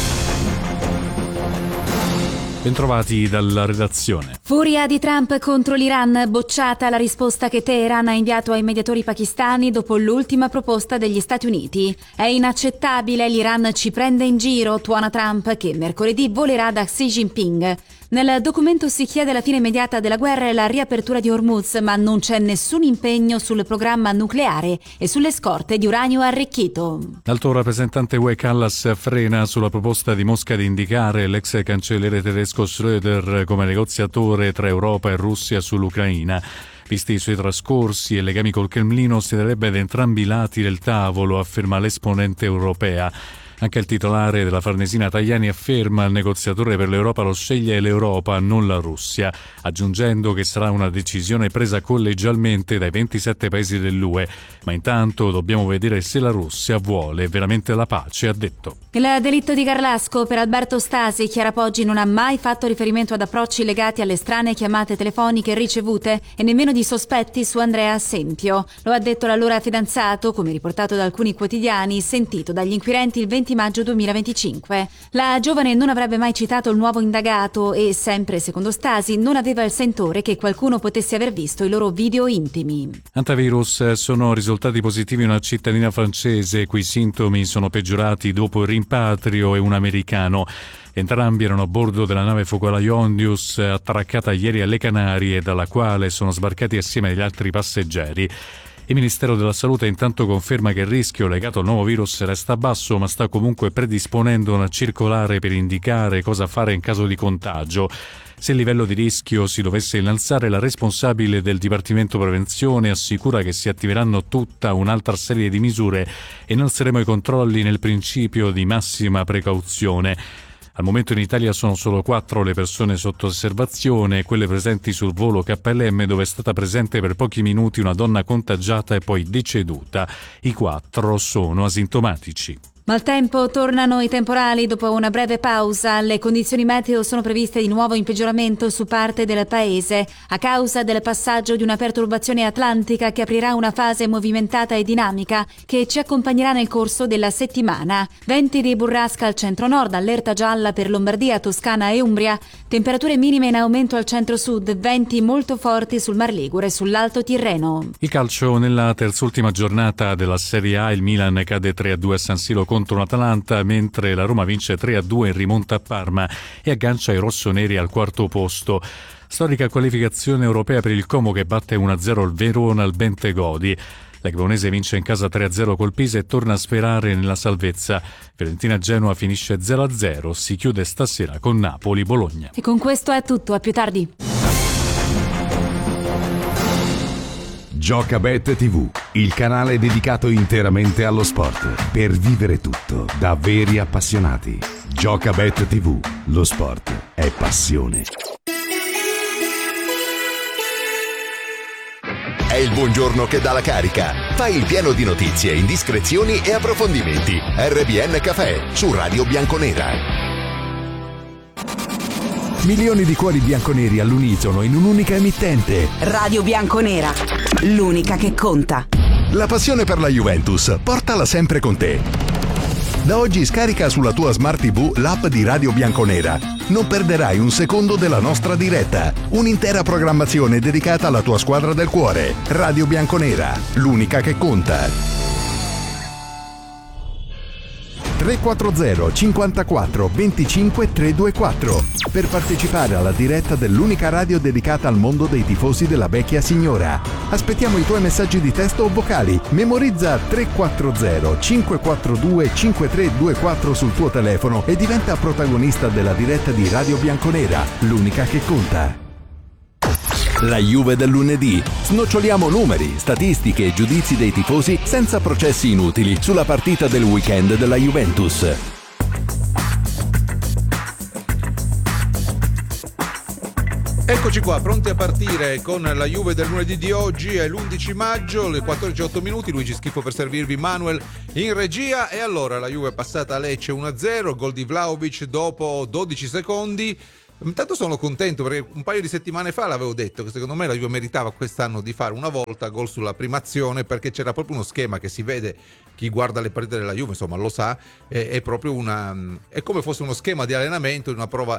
Bentrovati dalla redazione. Furia di Trump contro l'Iran, bocciata la risposta che Teheran ha inviato ai mediatori pakistani dopo l'ultima proposta degli Stati Uniti. È inaccettabile, l'Iran ci prende in giro, tuona Trump, che mercoledì volerà da Xi Jinping. Nel documento si chiede la fine immediata della guerra e la riapertura di Hormuz, ma non c'è nessun impegno sul programma nucleare e sulle scorte di uranio arricchito. L'alto rappresentante U E Kallas frena sulla proposta di Mosca di indicare l'ex cancelliere tedesco Schröder come negoziatore tra Europa e Russia sull'Ucraina. Visti i suoi trascorsi e legami col Cremlino, si darebbe ad entrambi i lati del tavolo, afferma l'esponente europea. Anche il titolare della Farnesina Tajani afferma: il negoziatore per l'Europa lo sceglie l'Europa, non la Russia, aggiungendo che sarà una decisione presa collegialmente dai ventisette paesi dell'U E. Ma intanto dobbiamo vedere se la Russia vuole veramente la pace, ha detto. Il delitto di Garlasco per Alberto Stasi. Chiara Poggi non ha mai fatto riferimento ad approcci legati alle strane chiamate telefoniche ricevute e nemmeno di sospetti su Andrea Sempio. Lo ha detto l'allora fidanzato, come riportato da alcuni quotidiani, sentito dagli inquirenti il venti maggio duemilaventicinque. La giovane non avrebbe mai citato il nuovo indagato e, sempre secondo Stasi, non aveva il sentore che qualcuno potesse aver visto i loro video intimi. Antivirus: sono risultati positivi una cittadina francese i cui sintomi sono peggiorati dopo il rimpatrio e un americano. Entrambi erano a bordo della nave focolaio Ondius, attraccata ieri alle Canarie, dalla quale sono sbarcati assieme agli altri passeggeri. Il Ministero della Salute intanto conferma che il rischio legato al nuovo virus resta basso, ma sta comunque predisponendo una circolare per indicare cosa fare in caso di contagio. Se il livello di rischio si dovesse innalzare, la responsabile del Dipartimento Prevenzione assicura che si attiveranno tutta un'altra serie di misure e innalzeremo i controlli nel principio di massima precauzione. Al momento in Italia sono solo quattro le persone sotto osservazione, quelle presenti sul volo K L M dove è stata presente per pochi minuti una donna contagiata e poi deceduta. I quattro sono asintomatici. Maltempo, tornano i temporali dopo una breve pausa. Le condizioni meteo sono previste di nuovo in peggioramento su parte del paese a causa del passaggio di una perturbazione atlantica che aprirà una fase movimentata e dinamica che ci accompagnerà nel corso della settimana. Venti di burrasca al centro-nord, allerta gialla per Lombardia, Toscana e Umbria, temperature minime in aumento al centro-sud, venti molto forti sul Mar Ligure e sull'Alto Tirreno. Il calcio: nella terzultima giornata della Serie A il Milan cade tre a due a San Siro contro l'Atalanta, mentre la Roma vince tre a due in rimonta a Parma e aggancia i rossoneri al quarto posto. Storica qualificazione europea per il Como che batte uno a zero il Verona al Bentegodi. La Cremonese vince in casa tre a zero col Pisa e torna a sperare nella salvezza. Fiorentina-Genoa finisce zero a zero, si chiude stasera con Napoli-Bologna. E con questo è tutto, a più tardi. Giocabet tivù, il canale dedicato interamente allo sport, per vivere tutto da veri appassionati. Giocabet tivù, lo sport è passione. È il buongiorno che dà la carica. Fai il pieno di notizie, indiscrezioni e approfondimenti. R B N Café su Radio Bianconera. Milioni di cuori bianconeri all'unisono in un'unica emittente. Radio Bianconera, l'unica che conta. La passione per la Juventus, portala sempre con te. Da oggi scarica sulla tua Smart tivù l'app di Radio Bianconera. Non perderai un secondo della nostra diretta. Un'intera programmazione dedicata alla tua squadra del cuore. Radio Bianconera, l'unica che conta. tre quattro zero cinquantaquattro venticinque trecentoventiquattro per partecipare alla diretta dell'unica radio dedicata al mondo dei tifosi della vecchia signora. Aspettiamo i tuoi messaggi di testo o vocali. Memorizza tre quattro zero cinque quattro due cinque tre due quattro sul tuo telefono e diventa protagonista della diretta di Radio Bianconera, l'unica che conta. La Juve del lunedì. Snoccioliamo numeri, statistiche e giudizi dei tifosi senza processi inutili sulla partita del weekend della Juventus. Eccoci qua, pronti a partire con la Juve del lunedì di oggi. È l'undici maggio, le quattordici e otto minuti. Luigi Schifo per servirvi, Manuel in regia. E allora la Juve è passata a Lecce uno a zero, gol di Vlahovic dopo dodici secondi. Intanto sono contento perché un paio di settimane fa l'avevo detto che secondo me la Juve meritava quest'anno di fare una volta gol sulla prima azione, perché c'era proprio uno schema che si vede, chi guarda le partite della Juve insomma lo sa, è, è proprio una, è come fosse uno schema di allenamento, di una prova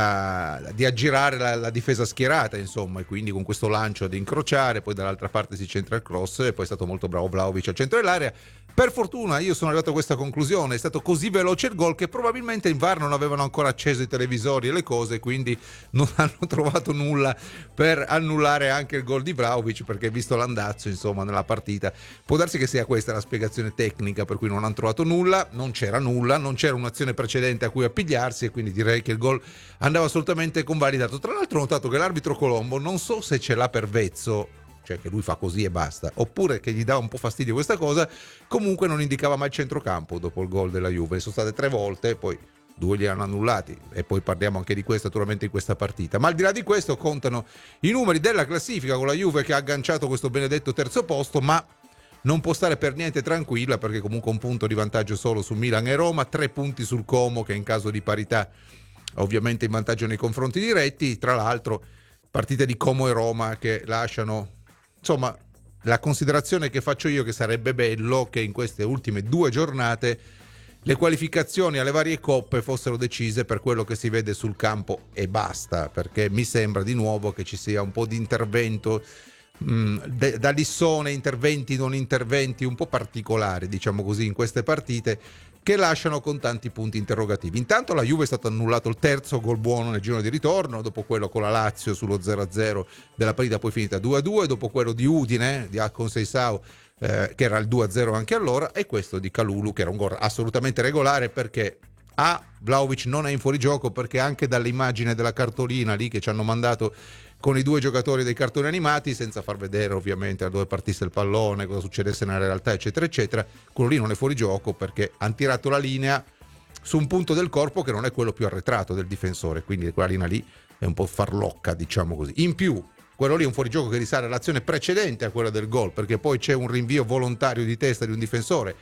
uh, di aggirare la, la difesa schierata insomma, e quindi con questo lancio ad incrociare, poi dall'altra parte si centra il cross e poi è stato molto bravo Vlahovic al centro dell'area. Per fortuna io sono arrivato a questa conclusione, è stato così veloce il gol che probabilmente in V A R non avevano ancora acceso i televisori e le cose, quindi non hanno trovato nulla per annullare anche il gol di Vlahovic, perché visto l'andazzo insomma nella partita può darsi che sia questa la spiegazione tecnica per cui non hanno trovato nulla, non c'era nulla, non c'era un'azione precedente a cui appigliarsi e quindi direi che il gol andava assolutamente convalidato. Tra l'altro ho notato che l'arbitro Colombo, non so se ce l'ha per vezzo, cioè che lui fa così e basta, oppure che gli dà un po' fastidio questa cosa, comunque non indicava mai il centrocampo dopo il gol della Juve. Sono state tre volte, poi due li hanno annullati e poi parliamo anche di questo naturalmente in questa partita. Ma al di là di questo contano i numeri della classifica, con la Juve che ha agganciato questo benedetto terzo posto, ma non può stare per niente tranquilla perché comunque un punto di vantaggio solo su Milan e Roma, tre punti sul Como che in caso di parità ovviamente in vantaggio nei confronti diretti. Tra l'altro partite di Como e Roma che lasciano, insomma, la considerazione che faccio io che sarebbe bello che in queste ultime due giornate le qualificazioni alle varie coppe fossero decise per quello che si vede sul campo e basta, perché mi sembra di nuovo che ci sia un po' di intervento mh, de- da lissone, interventi non interventi un po' particolari, diciamo così, in queste partite che lasciano con tanti punti interrogativi. Intanto la Juve è stato annullato il terzo gol buono nel girone di ritorno, dopo quello con la Lazio sullo zero a zero della partita poi finita due a due, dopo quello di Udine di Akon Seisao eh, che era il due a zero anche allora, e questo di Kalulu che era un gol assolutamente regolare, perché a Vlahovic non è in fuorigioco, perché anche dall'immagine della cartolina lì che ci hanno mandato con i due giocatori dei cartoni animati, senza far vedere ovviamente da dove partisse il pallone, cosa succedesse nella realtà eccetera eccetera, quello lì non è fuori gioco perché hanno tirato la linea su un punto del corpo che non è quello più arretrato del difensore, quindi quella linea lì è un po' farlocca, diciamo così. In più quello lì è un fuorigioco che risale all'azione precedente a quella del gol, perché poi c'è un rinvio volontario di testa di un difensore,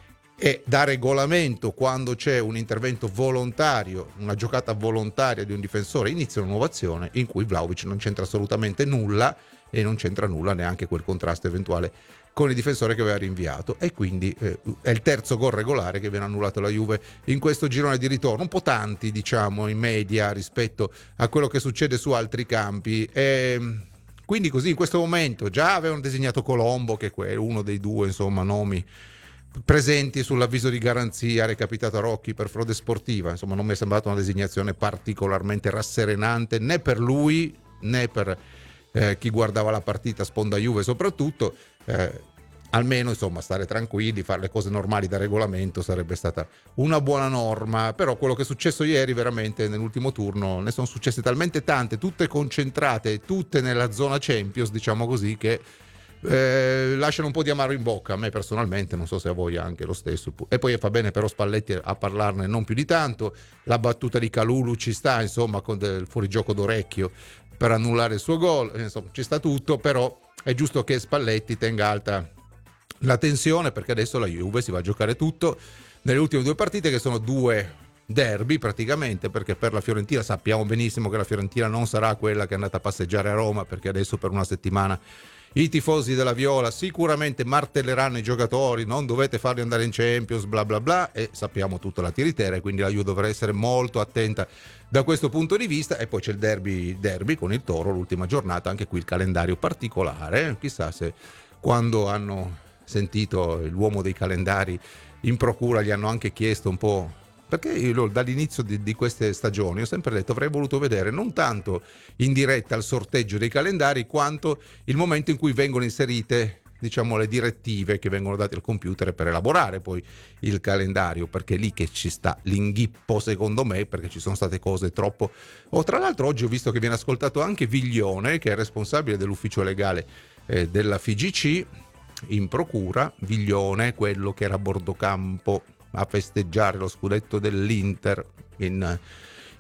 e da regolamento quando c'è un intervento volontario, una giocata volontaria di un difensore, inizia una nuova azione in cui Vlahovic non c'entra assolutamente nulla e non c'entra nulla neanche quel contrasto eventuale con il difensore che aveva rinviato, e quindi eh, è il terzo gol regolare che viene annullato alla Juve in questo girone di ritorno, un po' tanti diciamo in media rispetto a quello che succede su altri campi. E quindi così in questo momento già avevano designato Colombo, che è uno dei due insomma nomi presenti sull'avviso di garanzia recapitato a Rocchi per frode sportiva, insomma non mi è sembrata una designazione particolarmente rasserenante né per lui né per eh, chi guardava la partita, sponda Juve soprattutto. eh, almeno insomma stare tranquilli, fare le cose normali da regolamento sarebbe stata una buona norma, però quello che è successo ieri veramente nell'ultimo turno, ne sono successe talmente tante, tutte concentrate, tutte nella zona Champions diciamo così, che Eh, lasciano un po' di amaro in bocca a me personalmente, non so se a voi anche lo stesso. E poi fa bene però Spalletti a parlarne non più di tanto. La battuta di Kalulu ci sta insomma, con del fuorigioco d'orecchio per annullare il suo gol, insomma ci sta tutto, però è giusto che Spalletti tenga alta la tensione, perché adesso la Juve si va a giocare tutto nelle ultime due partite, che sono due derby praticamente, perché per la Fiorentina sappiamo benissimo che la Fiorentina non sarà quella che è andata a passeggiare a Roma, perché adesso per una settimana i tifosi della Viola sicuramente martelleranno i giocatori, non dovete farli andare in Champions, bla bla bla, e sappiamo tutta la tiritera, e quindi la Juve dovrà essere molto attenta da questo punto di vista. E poi c'è il derby, derby con il Toro, l'ultima giornata, anche qui il calendario particolare, chissà se quando hanno sentito l'uomo dei calendari in procura gli hanno anche chiesto un po', perché io dall'inizio di, di queste stagioni ho sempre detto avrei voluto vedere non tanto in diretta il sorteggio dei calendari quanto il momento in cui vengono inserite diciamo le direttive che vengono date al computer per elaborare poi il calendario, perché è lì che ci sta l'inghippo secondo me, perché ci sono state cose troppo. Oh, tra l'altro oggi ho visto che viene ascoltato anche Viglione, che è responsabile dell'ufficio legale eh, della F I G C in procura. Viglione, quello che era a bordo campo a festeggiare lo scudetto dell'Inter in,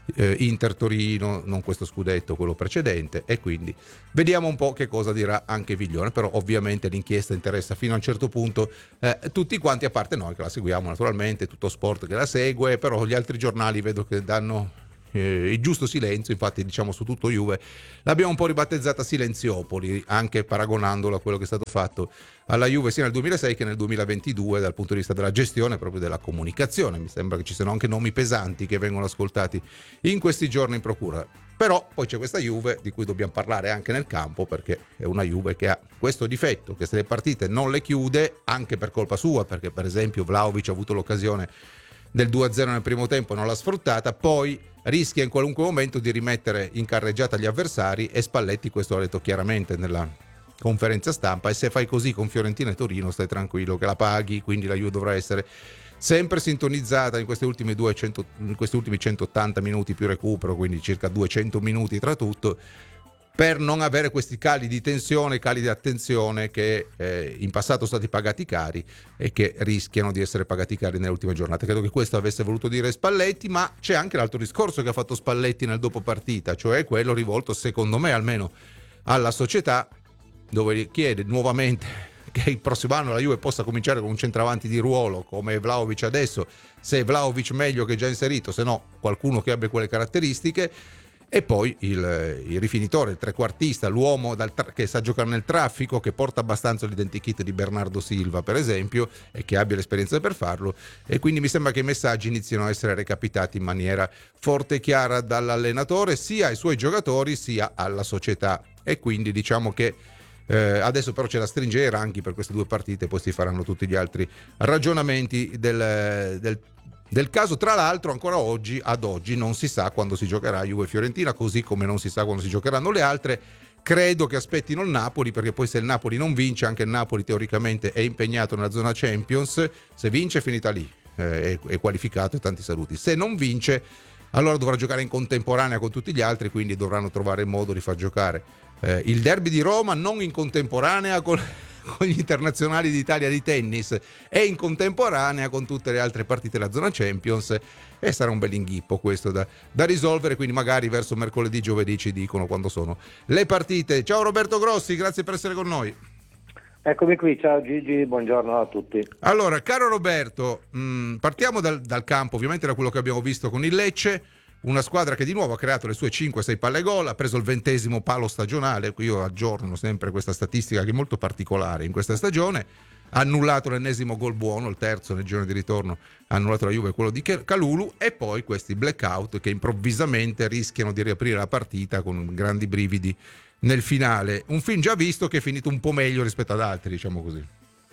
eh, Inter-Torino, non questo scudetto, quello precedente, e quindi vediamo un po' che cosa dirà anche Viglione. Però ovviamente l'inchiesta interessa fino a un certo punto eh, tutti quanti, a parte noi che la seguiamo naturalmente, tutto sport che la segue, però gli altri giornali vedo che danno Eh, il giusto silenzio. Infatti, diciamo, su tutto Juve l'abbiamo un po' ribattezzata Silenziopoli, anche paragonandola a quello che è stato fatto alla Juve sia nel duemilasei che nel duemilaventidue dal punto di vista della gestione, proprio della comunicazione. Mi sembra che ci siano anche nomi pesanti che vengono ascoltati in questi giorni in procura. Però poi c'è questa Juve di cui dobbiamo parlare anche nel campo, perché è una Juve che ha questo difetto, che se le partite non le chiude, anche per colpa sua, perché per esempio Vlahovic ha avuto l'occasione del due a zero nel primo tempo, non l'ha sfruttata, poi rischia in qualunque momento di rimettere in carreggiata gli avversari, e Spalletti questo l'ha detto chiaramente nella conferenza stampa: e se fai così con Fiorentina e Torino stai tranquillo che la paghi. Quindi la Juve dovrà essere sempre sintonizzata in questi ultimi duecento, in questi ultimi centottanta minuti più recupero, quindi circa duecento minuti tra tutto, per non avere questi cali di tensione, cali di attenzione che eh, in passato sono stati pagati cari e che rischiano di essere pagati cari nelle ultime giornate. Credo che questo avesse voluto dire Spalletti, ma c'è anche l'altro discorso che ha fatto Spalletti nel dopo partita, cioè quello rivolto, secondo me almeno, alla società, dove chiede nuovamente che il prossimo anno la Juve possa cominciare con un centravanti di ruolo come Vlahovic adesso, se Vlahovic meglio che già inserito, se no qualcuno che abbia quelle caratteristiche. E poi il, il rifinitore, il trequartista, l'uomo dal tra- che sa giocare nel traffico, che porta abbastanza l'identikit di Bernardo Silva per esempio, e che abbia l'esperienza per farlo. E quindi mi sembra che i messaggi iniziano a essere recapitati in maniera forte e chiara dall'allenatore sia ai suoi giocatori sia alla società. E quindi diciamo che eh, adesso però c'è da stringere ranchi per queste due partite, poi si faranno tutti gli altri ragionamenti del, del Del caso. Tra l'altro ancora oggi, ad oggi, non si sa quando si giocherà Juve-Fiorentina, così come non si sa quando si giocheranno le altre. Credo che aspettino il Napoli, perché poi se il Napoli non vince, anche il Napoli teoricamente è impegnato nella zona Champions. Se vince è finita lì, eh, è, è qualificato, e tanti saluti. Se non vince, allora dovrà giocare in contemporanea con tutti gli altri, quindi dovranno trovare il modo di far giocare eh, il derby di Roma non in contemporanea con con gli internazionali d'Italia di tennis, e in contemporanea con tutte le altre partite della zona Champions, e sarà un bel inghippo questo da, da risolvere. Quindi magari verso mercoledì, giovedì ci dicono quando sono le partite. Ciao Roberto Grossi, grazie per essere con noi. Eccomi qui, ciao Gigi, buongiorno a tutti. Allora, caro Roberto, mh, partiamo dal, dal campo, ovviamente da quello che abbiamo visto con il Lecce. Una squadra che di nuovo ha creato le sue cinque sei palle gol, ha preso il ventesimo palo stagionale. Io aggiorno sempre questa statistica che è molto particolare in questa stagione. Ha annullato l'ennesimo gol buono, il terzo nel girone di ritorno ha annullato la Juve, quello di Kalulu, e poi questi blackout che improvvisamente rischiano di riaprire la partita con grandi brividi nel finale. Un film già visto che è finito un po' meglio rispetto ad altri, diciamo così.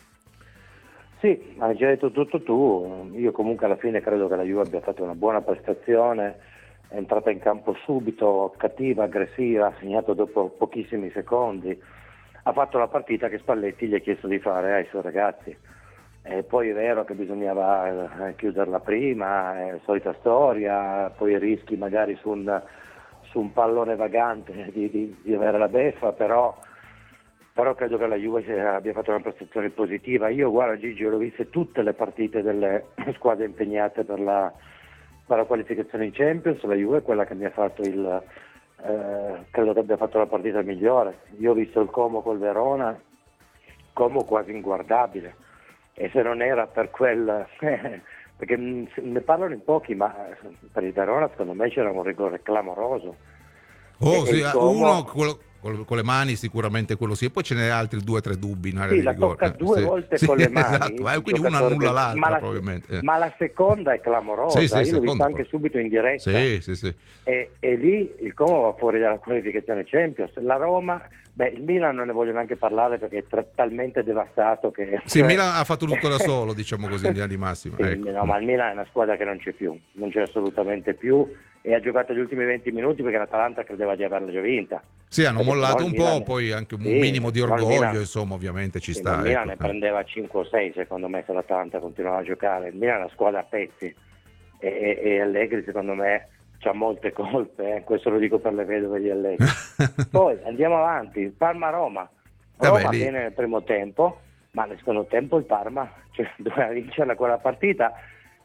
Sì, hai già detto tutto tu. Io comunque alla fine credo che la Juve abbia fatto una buona prestazione. È entrata in campo subito, cattiva, aggressiva, ha segnato dopo pochissimi secondi, ha fatto la partita che Spalletti gli ha chiesto di fare ai suoi ragazzi. E poi è vero che bisognava chiuderla prima, è la solita storia, poi rischi magari su un, su un pallone vagante di, di, di avere la beffa, però, però credo che la Juve abbia fatto una prestazione positiva. Io guarda Gigi, ho viste tutte le partite delle squadre impegnate per la per la qualificazione in Champions. La Juve è quella che mi ha fatto il eh, credo che abbia fatto la partita migliore. Io ho visto il Como col Verona, Como quasi inguardabile, e se non era per quel eh, perché ne parlano in pochi, ma per il Verona secondo me c'era un rigore clamoroso. Oh, e, sì, e Como... uno quello con le mani sicuramente quello sì, e poi ce n'è altri due o tre dubbi in area sì, di la rigore. tocca due sì. volte sì, con le mani, esatto. eh, quindi una annulla l'altra ma la, probabilmente eh. ma la seconda è clamorosa. Sì, sì, io l'ho vista anche poi. subito in diretta, sì, sì, sì. E, e lì il Como va fuori dalla qualificazione Champions. La Roma, beh, il Milan non ne voglio neanche parlare perché è tra- talmente devastato che sì, il Milan ha fatto tutto da solo, diciamo così, in linea di massima. Sì, ecco. no, ma il Milan è una squadra che non c'è più, non c'è assolutamente più, e ha giocato gli ultimi venti minuti perché l'Atalanta credeva di averla già vinta. Sì, hanno perché mollato un Milan... po', poi anche un sì, minimo di orgoglio, Milan... insomma, ovviamente ci sì, sta. Il Milan ecco. ne prendeva cinque o sei secondo me se l'Atalanta continuava a giocare. Il Milan è una squadra a pezzi, e, e, e Allegri secondo me c'ha molte colpe, eh. Questo lo dico per le vedove di Allegri. Poi andiamo avanti, Parma-Roma. Roma Vabbè, bene nel primo tempo, ma nel secondo tempo il Parma, cioè, doveva vincere quella partita.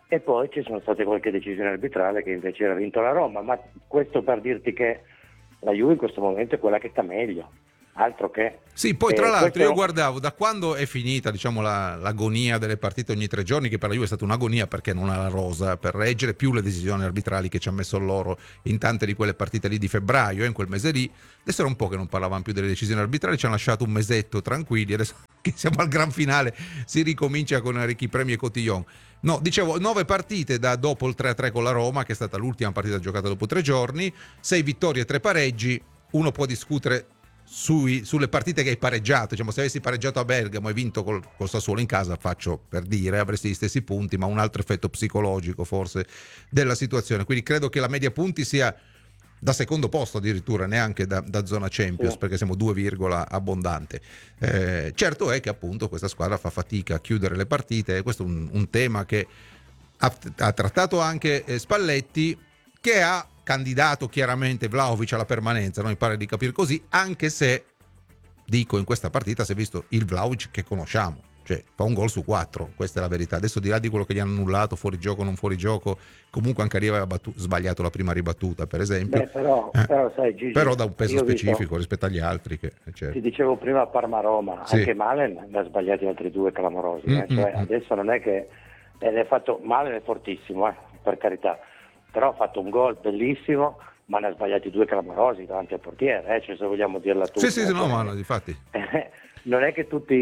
e poi ci sono state qualche decisione arbitrale che invece era vinto la Roma, ma questo per dirti che la Juve in questo momento è quella che sta meglio, altro che... Sì, poi tra eh, l'altro questo... io guardavo da quando è finita, diciamo, la, l'agonia delle partite ogni tre giorni, che per la Juve è stata un'agonia perché non ha la rosa per reggere, più le decisioni arbitrali che ci ha messo loro in tante di quelle partite lì di febbraio, eh, in quel mese lì. Adesso era un po' che non parlavamo più delle decisioni arbitrali, ci hanno lasciato un mesetto tranquilli, adesso che siamo al gran finale si ricomincia con Ricky Premi e Cotillon. No, dicevo, nove partite da dopo il tre a tre con la Roma, che è stata l'ultima partita giocata dopo tre giorni, sei vittorie e tre pareggi. Uno può discutere Sui, sulle partite che hai pareggiato, diciamo, se avessi pareggiato a Bergamo e vinto col, col Sassuolo in casa, faccio per dire, avresti gli stessi punti, ma un altro effetto psicologico forse della situazione, quindi credo che la media punti sia da secondo posto addirittura, neanche da, da zona Champions, sì. Perché siamo due virgola abbondante. Eh, certo è che appunto questa squadra fa fatica a chiudere le partite, e questo è un, un tema che ha, ha trattato anche eh, Spalletti, che ha candidato chiaramente Vlahovic alla permanenza, no? Mi pare di capire così, anche se dico in questa partita si è visto il Vlahovic che conosciamo, cioè fa un gol su quattro, questa è la verità. Adesso di là di quello che gli hanno annullato, fuori gioco non fuori gioco, comunque anche lì aveva battu- sbagliato la prima ribattuta per esempio. Beh, però, eh. però, sai, Gigi, però da un peso specifico dico, rispetto agli altri che, certo. Ti dicevo prima Parma-Roma, sì. Anche Malen ne ha sbagliati altri due clamorosi, eh? Cioè, adesso non è che eh, ne ha fatto, Malen è fortissimo, eh, per carità, però ha fatto un gol bellissimo, ma ne ha sbagliati due clamorosi davanti al portiere, eh? Cioè, se vogliamo dirla tutta. Sì, sì, sì, no, ma no, difatti. Non è che tutti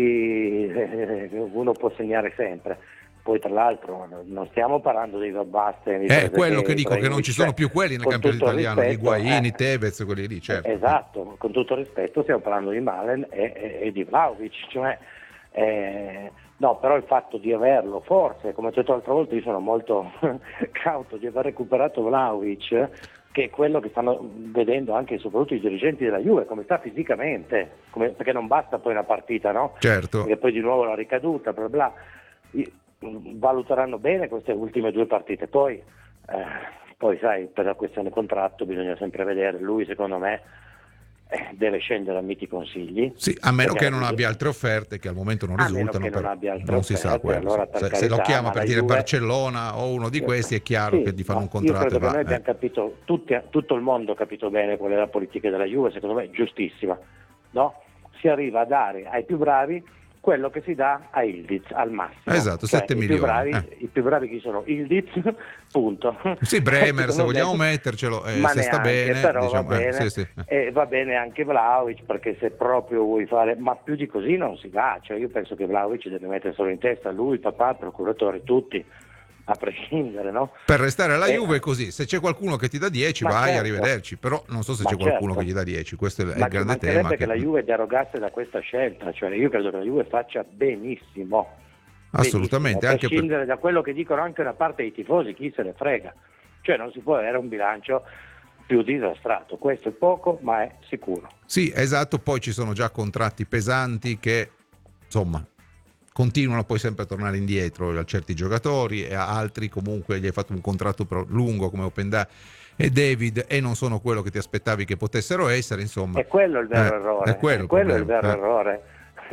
eh, uno può segnare sempre. Poi tra l'altro non stiamo parlando dei Basten. È quello che dico, che non ci sono più quelli nel campionato italiano, rispetto, Higuaini, eh, Tevez, quelli lì, certo. Esatto, con tutto il rispetto stiamo parlando di Malen e, e, e di Vlahovic, cioè eh, no, però il fatto di averlo, forse, come ho detto l'altra volta, io sono molto cauto di aver recuperato Vlahovic, che è quello che stanno vedendo anche e soprattutto i dirigenti della Juve, come sta fisicamente, come, perché non basta poi una partita, no? Certo. Perché poi di nuovo la ricaduta, bla bla. Valuteranno bene queste ultime due partite, poi, eh, poi sai, per la questione contratto bisogna sempre vedere, lui secondo me eh, deve scendere a miti consigli. Sì, a meno che non abbia altre offerte che al momento non a risultano, meno che non, abbia altre non si offerte, sa quello. Allora, se, carità, se lo chiama per dire Juve... Barcellona o uno di questi, è chiaro sì, che gli fanno no, un contratto. Io credo e va, che noi eh. abbiamo capito, tutti, tutto il mondo ha capito bene qual è la politica della Juve, secondo me giustissima, no? Si arriva a dare ai più bravi quello che si dà a Ildiz al massimo. Esatto, cioè, sette i milioni. Più bravi, eh. I più bravi chi sono? Ildiz, punto. Sì, Bremer, se vogliamo detto, mettercelo, eh, ma se sta neanche, bene. Però diciamo, va bene, eh, sì, sì. E va bene anche Vlahovic, perché se proprio vuoi fare, ma più di così non si va. Cioè, io penso che Vlahovic deve metterselo in testa, lui, il papà, il procuratore, tutti, a prescindere, no? Per restare alla eh, Juve è così, se c'è qualcuno che ti dà dieci ma vai, certo. arrivederci, però non so se Ma c'è qualcuno certo. che gli dà dieci, questo è il ma grande mancherebbe tema. che la Juve derogasse da questa scelta, cioè io credo che la Juve faccia benissimo. Assolutamente, benissimo, a anche prescindere per... da quello che dicono anche una parte dei tifosi, chi se ne frega, cioè non si può avere un bilancio più disastrato, questo è poco ma è sicuro. Sì, esatto, poi ci sono già contratti pesanti che insomma continuano poi sempre a tornare indietro a certi giocatori, e a altri comunque gli hai fatto un contratto lungo come Openda e David e non sono quello che ti aspettavi che potessero essere, insomma. È quello il vero eh, errore, è quello, è, quello il, il vero eh. errore.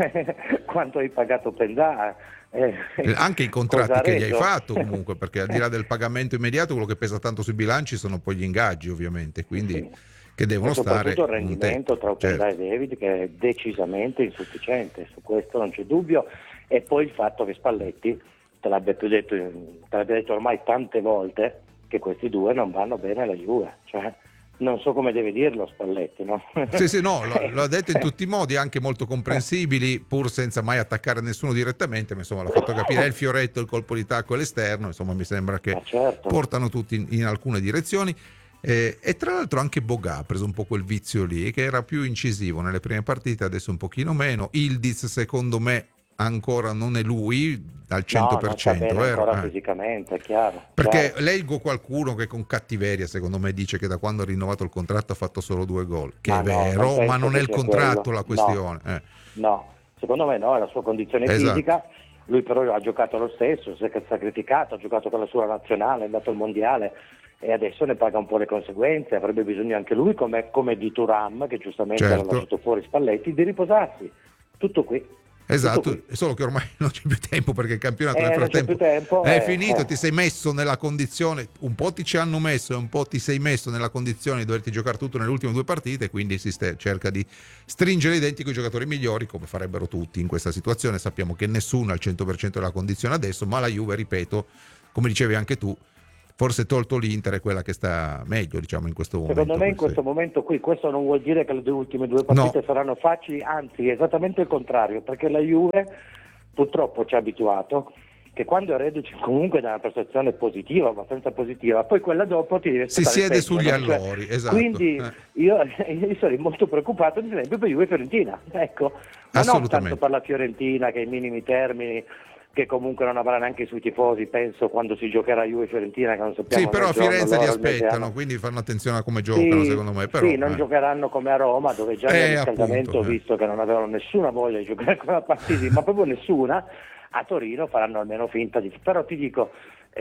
Quanto hai pagato Openda? Eh, anche i contratti che gli hai reso? fatto comunque, perché al di là del pagamento immediato quello che pesa tanto sui bilanci sono poi gli ingaggi ovviamente, quindi sì. che devono e stare soprattutto il rendimento tra Openda certo. e David che è decisamente insufficiente, su questo non c'è dubbio, e poi il fatto che Spalletti te l'abbia più detto, te l'abbia detto ormai tante volte che questi due non vanno bene alla Juve, cioè non so come deve dirlo Spalletti, no? Sì, sì, no, lo, l'ha detto in tutti i modi, anche molto comprensibili, pur senza mai attaccare nessuno direttamente, ma insomma l'ha fatto capire, è il fioretto, il colpo di tacco e l'esterno, insomma mi sembra che certo. portano tutti in, in alcune direzioni. Eh, e tra l'altro anche Boga ha preso un po' quel vizio lì, che era più incisivo nelle prime partite, adesso un pochino meno. Ildiz secondo me ancora non è lui al cento per cento, no, non sta bene vero? ancora Eh. fisicamente, è chiaro. Perché chiaro. leggo qualcuno che con cattiveria secondo me dice che da quando ha rinnovato il contratto ha fatto solo due gol, che ma è no, vero, non ma non è il contratto quello. la questione. No. Eh. no, secondo me no, è la sua condizione Esatto. fisica, lui però ha giocato lo stesso, si è sacrificato, ha giocato con la sua nazionale, è andato al mondiale e adesso ne paga un po' le conseguenze, avrebbe bisogno anche lui, come, come di Thuram, che giustamente Certo. aveva lasciato fuori Spalletti, di riposarsi, tutto qui. Esatto, solo che ormai non c'è più tempo perché il campionato eh, nel frattempo tempo, è eh, finito, eh. ti sei messo nella condizione, un po' ti ci hanno messo e un po' ti sei messo nella condizione di doverti giocare tutto nelle ultime due partite, quindi si st- cerca di stringere i denti con i giocatori migliori, come farebbero tutti in questa situazione. Sappiamo che nessuno ha il cento per cento della condizione adesso, ma la Juve, ripeto, come dicevi anche tu, forse tolto l'Inter è quella che sta meglio, diciamo, in questo momento. Secondo me in questo momento qui, questo non vuol dire che le due ultime due partite No. saranno facili, anzi esattamente il contrario, perché la Juve purtroppo ci ha abituato che quando è reduce comunque da una prestazione positiva, abbastanza positiva, poi quella dopo ti deve Si aspettare il siede peggio, sugli no? Cioè, allori, esatto. Quindi Eh. io, io sarei molto preoccupato ad esempio per Juve e Fiorentina, ecco, ma non Assolutamente. tanto per la Fiorentina che ai minimi termini, che comunque non avrà neanche sui tifosi, penso, quando si giocherà Juve e Fiorentina, che non sappiamo Sì, però a né il giorno, Firenze li l'ora, il mese aspettano, hanno. quindi fanno attenzione a come giocano, Sì, secondo me. Però, sì, non eh. giocheranno come a Roma, dove già Eh, nel riscaldamento appunto, ho eh. visto che non avevano nessuna voglia di giocare quella partita, ma proprio nessuna. A Torino faranno almeno finta di... Però ti dico,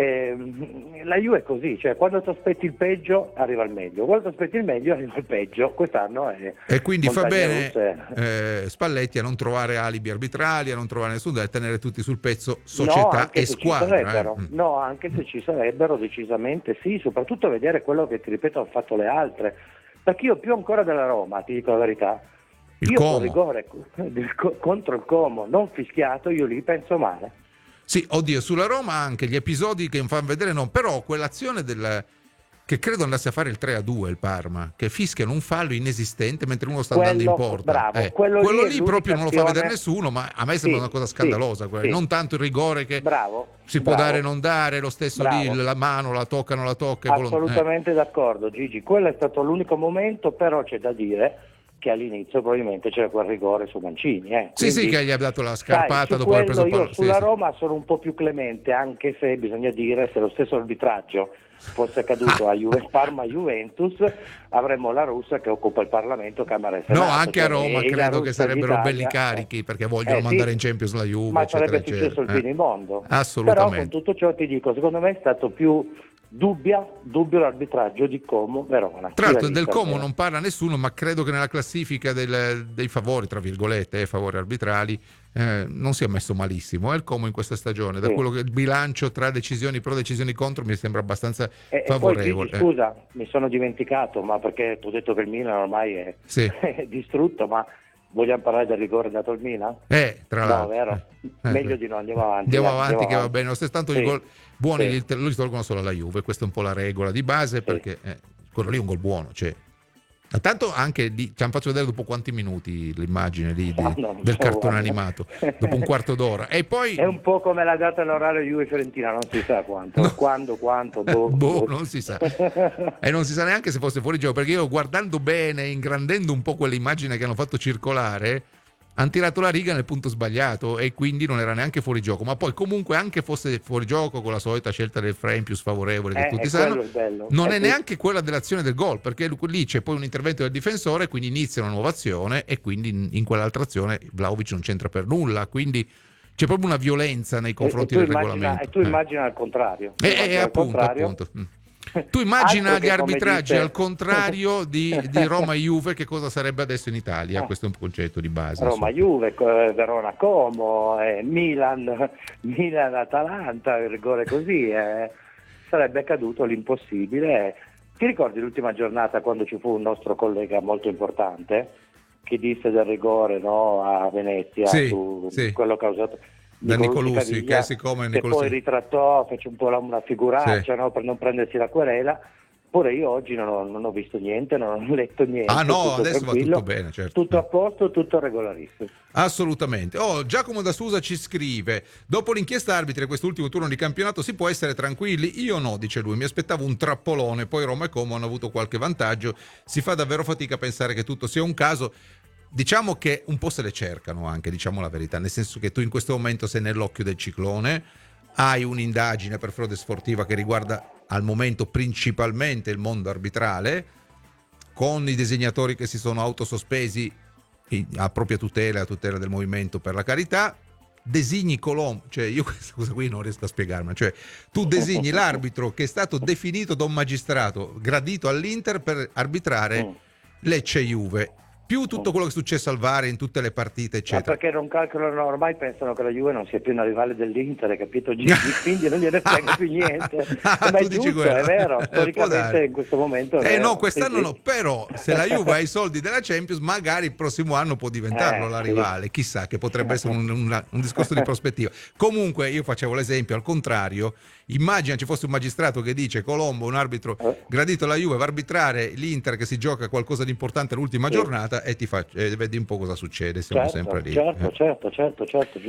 ehm, la Juve è così, cioè quando ti aspetti il peggio arriva il meglio, quando ti aspetti il meglio arriva il peggio. Quest'anno è... E quindi fa montagne bene russe. eh, Spalletti a non trovare alibi arbitrali, a non trovare nessuno, a tenere tutti sul pezzo, No, società anche e se ci squadra. sarebbero. eh. Mm. No, anche se ci sarebbero, decisamente sì, soprattutto a vedere quello che, ti ripeto, hanno fatto le altre. Perché io più ancora della Roma, ti dico la verità, Il io Como. con rigore del- contro il Como non fischiato, io lì penso male. Sì, oddio, sulla Roma anche gli episodi che fanno vedere no, però quell'azione del che credo andasse a fare il tre a due il Parma, che fischiano un fallo inesistente mentre uno sta Quello- andando in porta. bravo, Eh, quello lì è lì proprio non lo fa l'unica vedere azione- nessuno, ma a me sembra Sì, una cosa sì, scandalosa, quella. sì. Non tanto il rigore che Bravo, si può bravo. dare o non dare, lo stesso Bravo. lì, la mano la tocca, non la tocca. volo- eh. Assolutamente d'accordo, Gigi, quello è stato l'unico momento, però c'è da dire che all'inizio probabilmente c'era quel rigore su Mancini. Eh. Sì, sì, Quindi, che gli ha dato la sai, scarpata su dopo aver quello preso il io pallone. Sì, sulla sì. Roma sono un po' più clemente, anche se bisogna dire se lo stesso arbitraggio fosse accaduto a Juve, Parma Juventus, avremmo la russa che occupa il Parlamento, Camera e Senato. No, anche a cioè, Roma e la credo che Russia sarebbero d'Italia, belli carichi perché vogliono eh, sì, mandare in Champions la Juve, ma eccetera, sarebbe successo eccetera. il finimondo. Però Assolutamente. con tutto ciò ti dico, secondo me è stato più dubbia, dubbio l'arbitraggio di Como Verona. Tra l'altro Chi l'ha del vista, Como almeno? non parla nessuno, ma credo che nella classifica del- dei favori, tra virgolette, eh, favori arbitrali, eh, non sia messo malissimo. È il Como in questa stagione, da Sì. quello che il bilancio tra decisioni pro e decisioni contro mi sembra abbastanza E, e poi favorevole. Gigi, scusa, mi sono dimenticato, ma perché tu hai detto che il Milan ormai è, Sì. è distrutto, ma vogliamo parlare del rigore dato al Milan? Eh, tra No, l'altro. vero? Eh, Meglio eh. di no, andiamo avanti. Andiamo dai, avanti, andiamo che va avanti. bene. Lo stesso tanto Sì. i gol buoni Sì. li, te- li tolgono solo alla Juve, questa è un po' la regola di base, perché eh, quello lì è un gol buono. Cioè. Tanto anche lì ci hanno fatto vedere dopo quanti minuti l'immagine lì di- No, no, non del so, cartone guarda. animato, dopo un quarto d'ora. E poi È un po' come la data e l'orario Juve Fiorentina, non si sa quanto, quando, quanto, boh, Boh, boh. non si sa. E non si sa neanche se fosse fuori gioco, perché io guardando bene, ingrandendo un po' quell'immagine che hanno fatto circolare, hanno tirato la riga nel punto sbagliato e quindi non era neanche fuori gioco. Ma poi comunque anche fosse fuori gioco, con la solita scelta del frame più sfavorevole che Eh, tutti è sanno, quello il bello. non Eh, è sì. neanche quella dell'azione del gol, perché lì c'è poi un intervento del difensore, quindi inizia una nuova azione e quindi in, in quell'altra azione Vlahovic non c'entra per nulla, quindi c'è proprio una violenza nei confronti e, e del tu immagina, regolamento. E tu immagina al contrario. Tu Eh, immagina eh, al appunto, contrario. appunto. Mm. Tu immagina Altro gli che come arbitraggi dice- al contrario di, di Roma e Juve, che cosa sarebbe adesso in Italia? Ah. Questo è un concetto di base. Roma, Juve, eh, Verona, Como, eh, Milan, Milan, Atalanta, il rigore così, eh, sarebbe accaduto l'impossibile. Ti ricordi l'ultima giornata quando ci fu un nostro collega molto importante che disse del rigore, no, a Venezia, Sì, su sì. quello causato Da Nicolussi Nicolussi, Caviglia, che siccome che Nicolussi- poi ritrattò, fece un po' la- una figuraccia, Sì. no, per non prendersi la querela. Pure io oggi non ho, non ho visto niente, non ho letto niente. Ah no, tutto adesso va tranquillo, tutto bene, certo. tutto a posto, tutto regolarissimo. Assolutamente. Oh, Giacomo da Susa ci scrive: dopo l'inchiesta arbitri e quest'ultimo turno di campionato si può essere tranquilli? Io no, dice lui, mi aspettavo un trappolone, poi Roma e Como hanno avuto qualche vantaggio, si fa davvero fatica a pensare che tutto sia un caso. Diciamo che un po' se le cercano anche, diciamo la verità, nel senso che tu in questo momento sei nell'occhio del ciclone, hai un'indagine per frode sportiva che riguarda al momento principalmente il mondo arbitrale, con i designatori che si sono autosospesi a propria tutela, a tutela del movimento per la carità, designi Colombo, cioè io questa cosa qui non riesco a spiegarmi, cioè tu designi l'arbitro che è stato definito da un magistrato gradito all'Inter per arbitrare Lecce Juve. più tutto quello che è successo al V A R in tutte le partite, Ma eccetera. perché non calcolano ormai, pensano che la Juve non sia più una rivale dell'Inter, hai capito Gigi? Quindi non gliene frega più niente. Ma è Tu dici giusto, quello. è vero, Può storicamente dare. in questo momento è Eh vero. no, quest'anno Sì, no, sì. però se la Juve ha i soldi della Champions, magari il prossimo anno può diventarlo Eh, la sì. rivale, chissà, che potrebbe essere un, un- un discorso di prospettiva. Comunque io facevo l'esempio al contrario, immagina ci fosse un magistrato che dice Colombo, un arbitro gradito alla Juve, va a arbitrare l'Inter che si gioca qualcosa di importante l'ultima Sì. giornata e ti fa, e vedi un po' cosa succede, siamo Certo, sempre lì. certo, Eh. certo, certo, certo,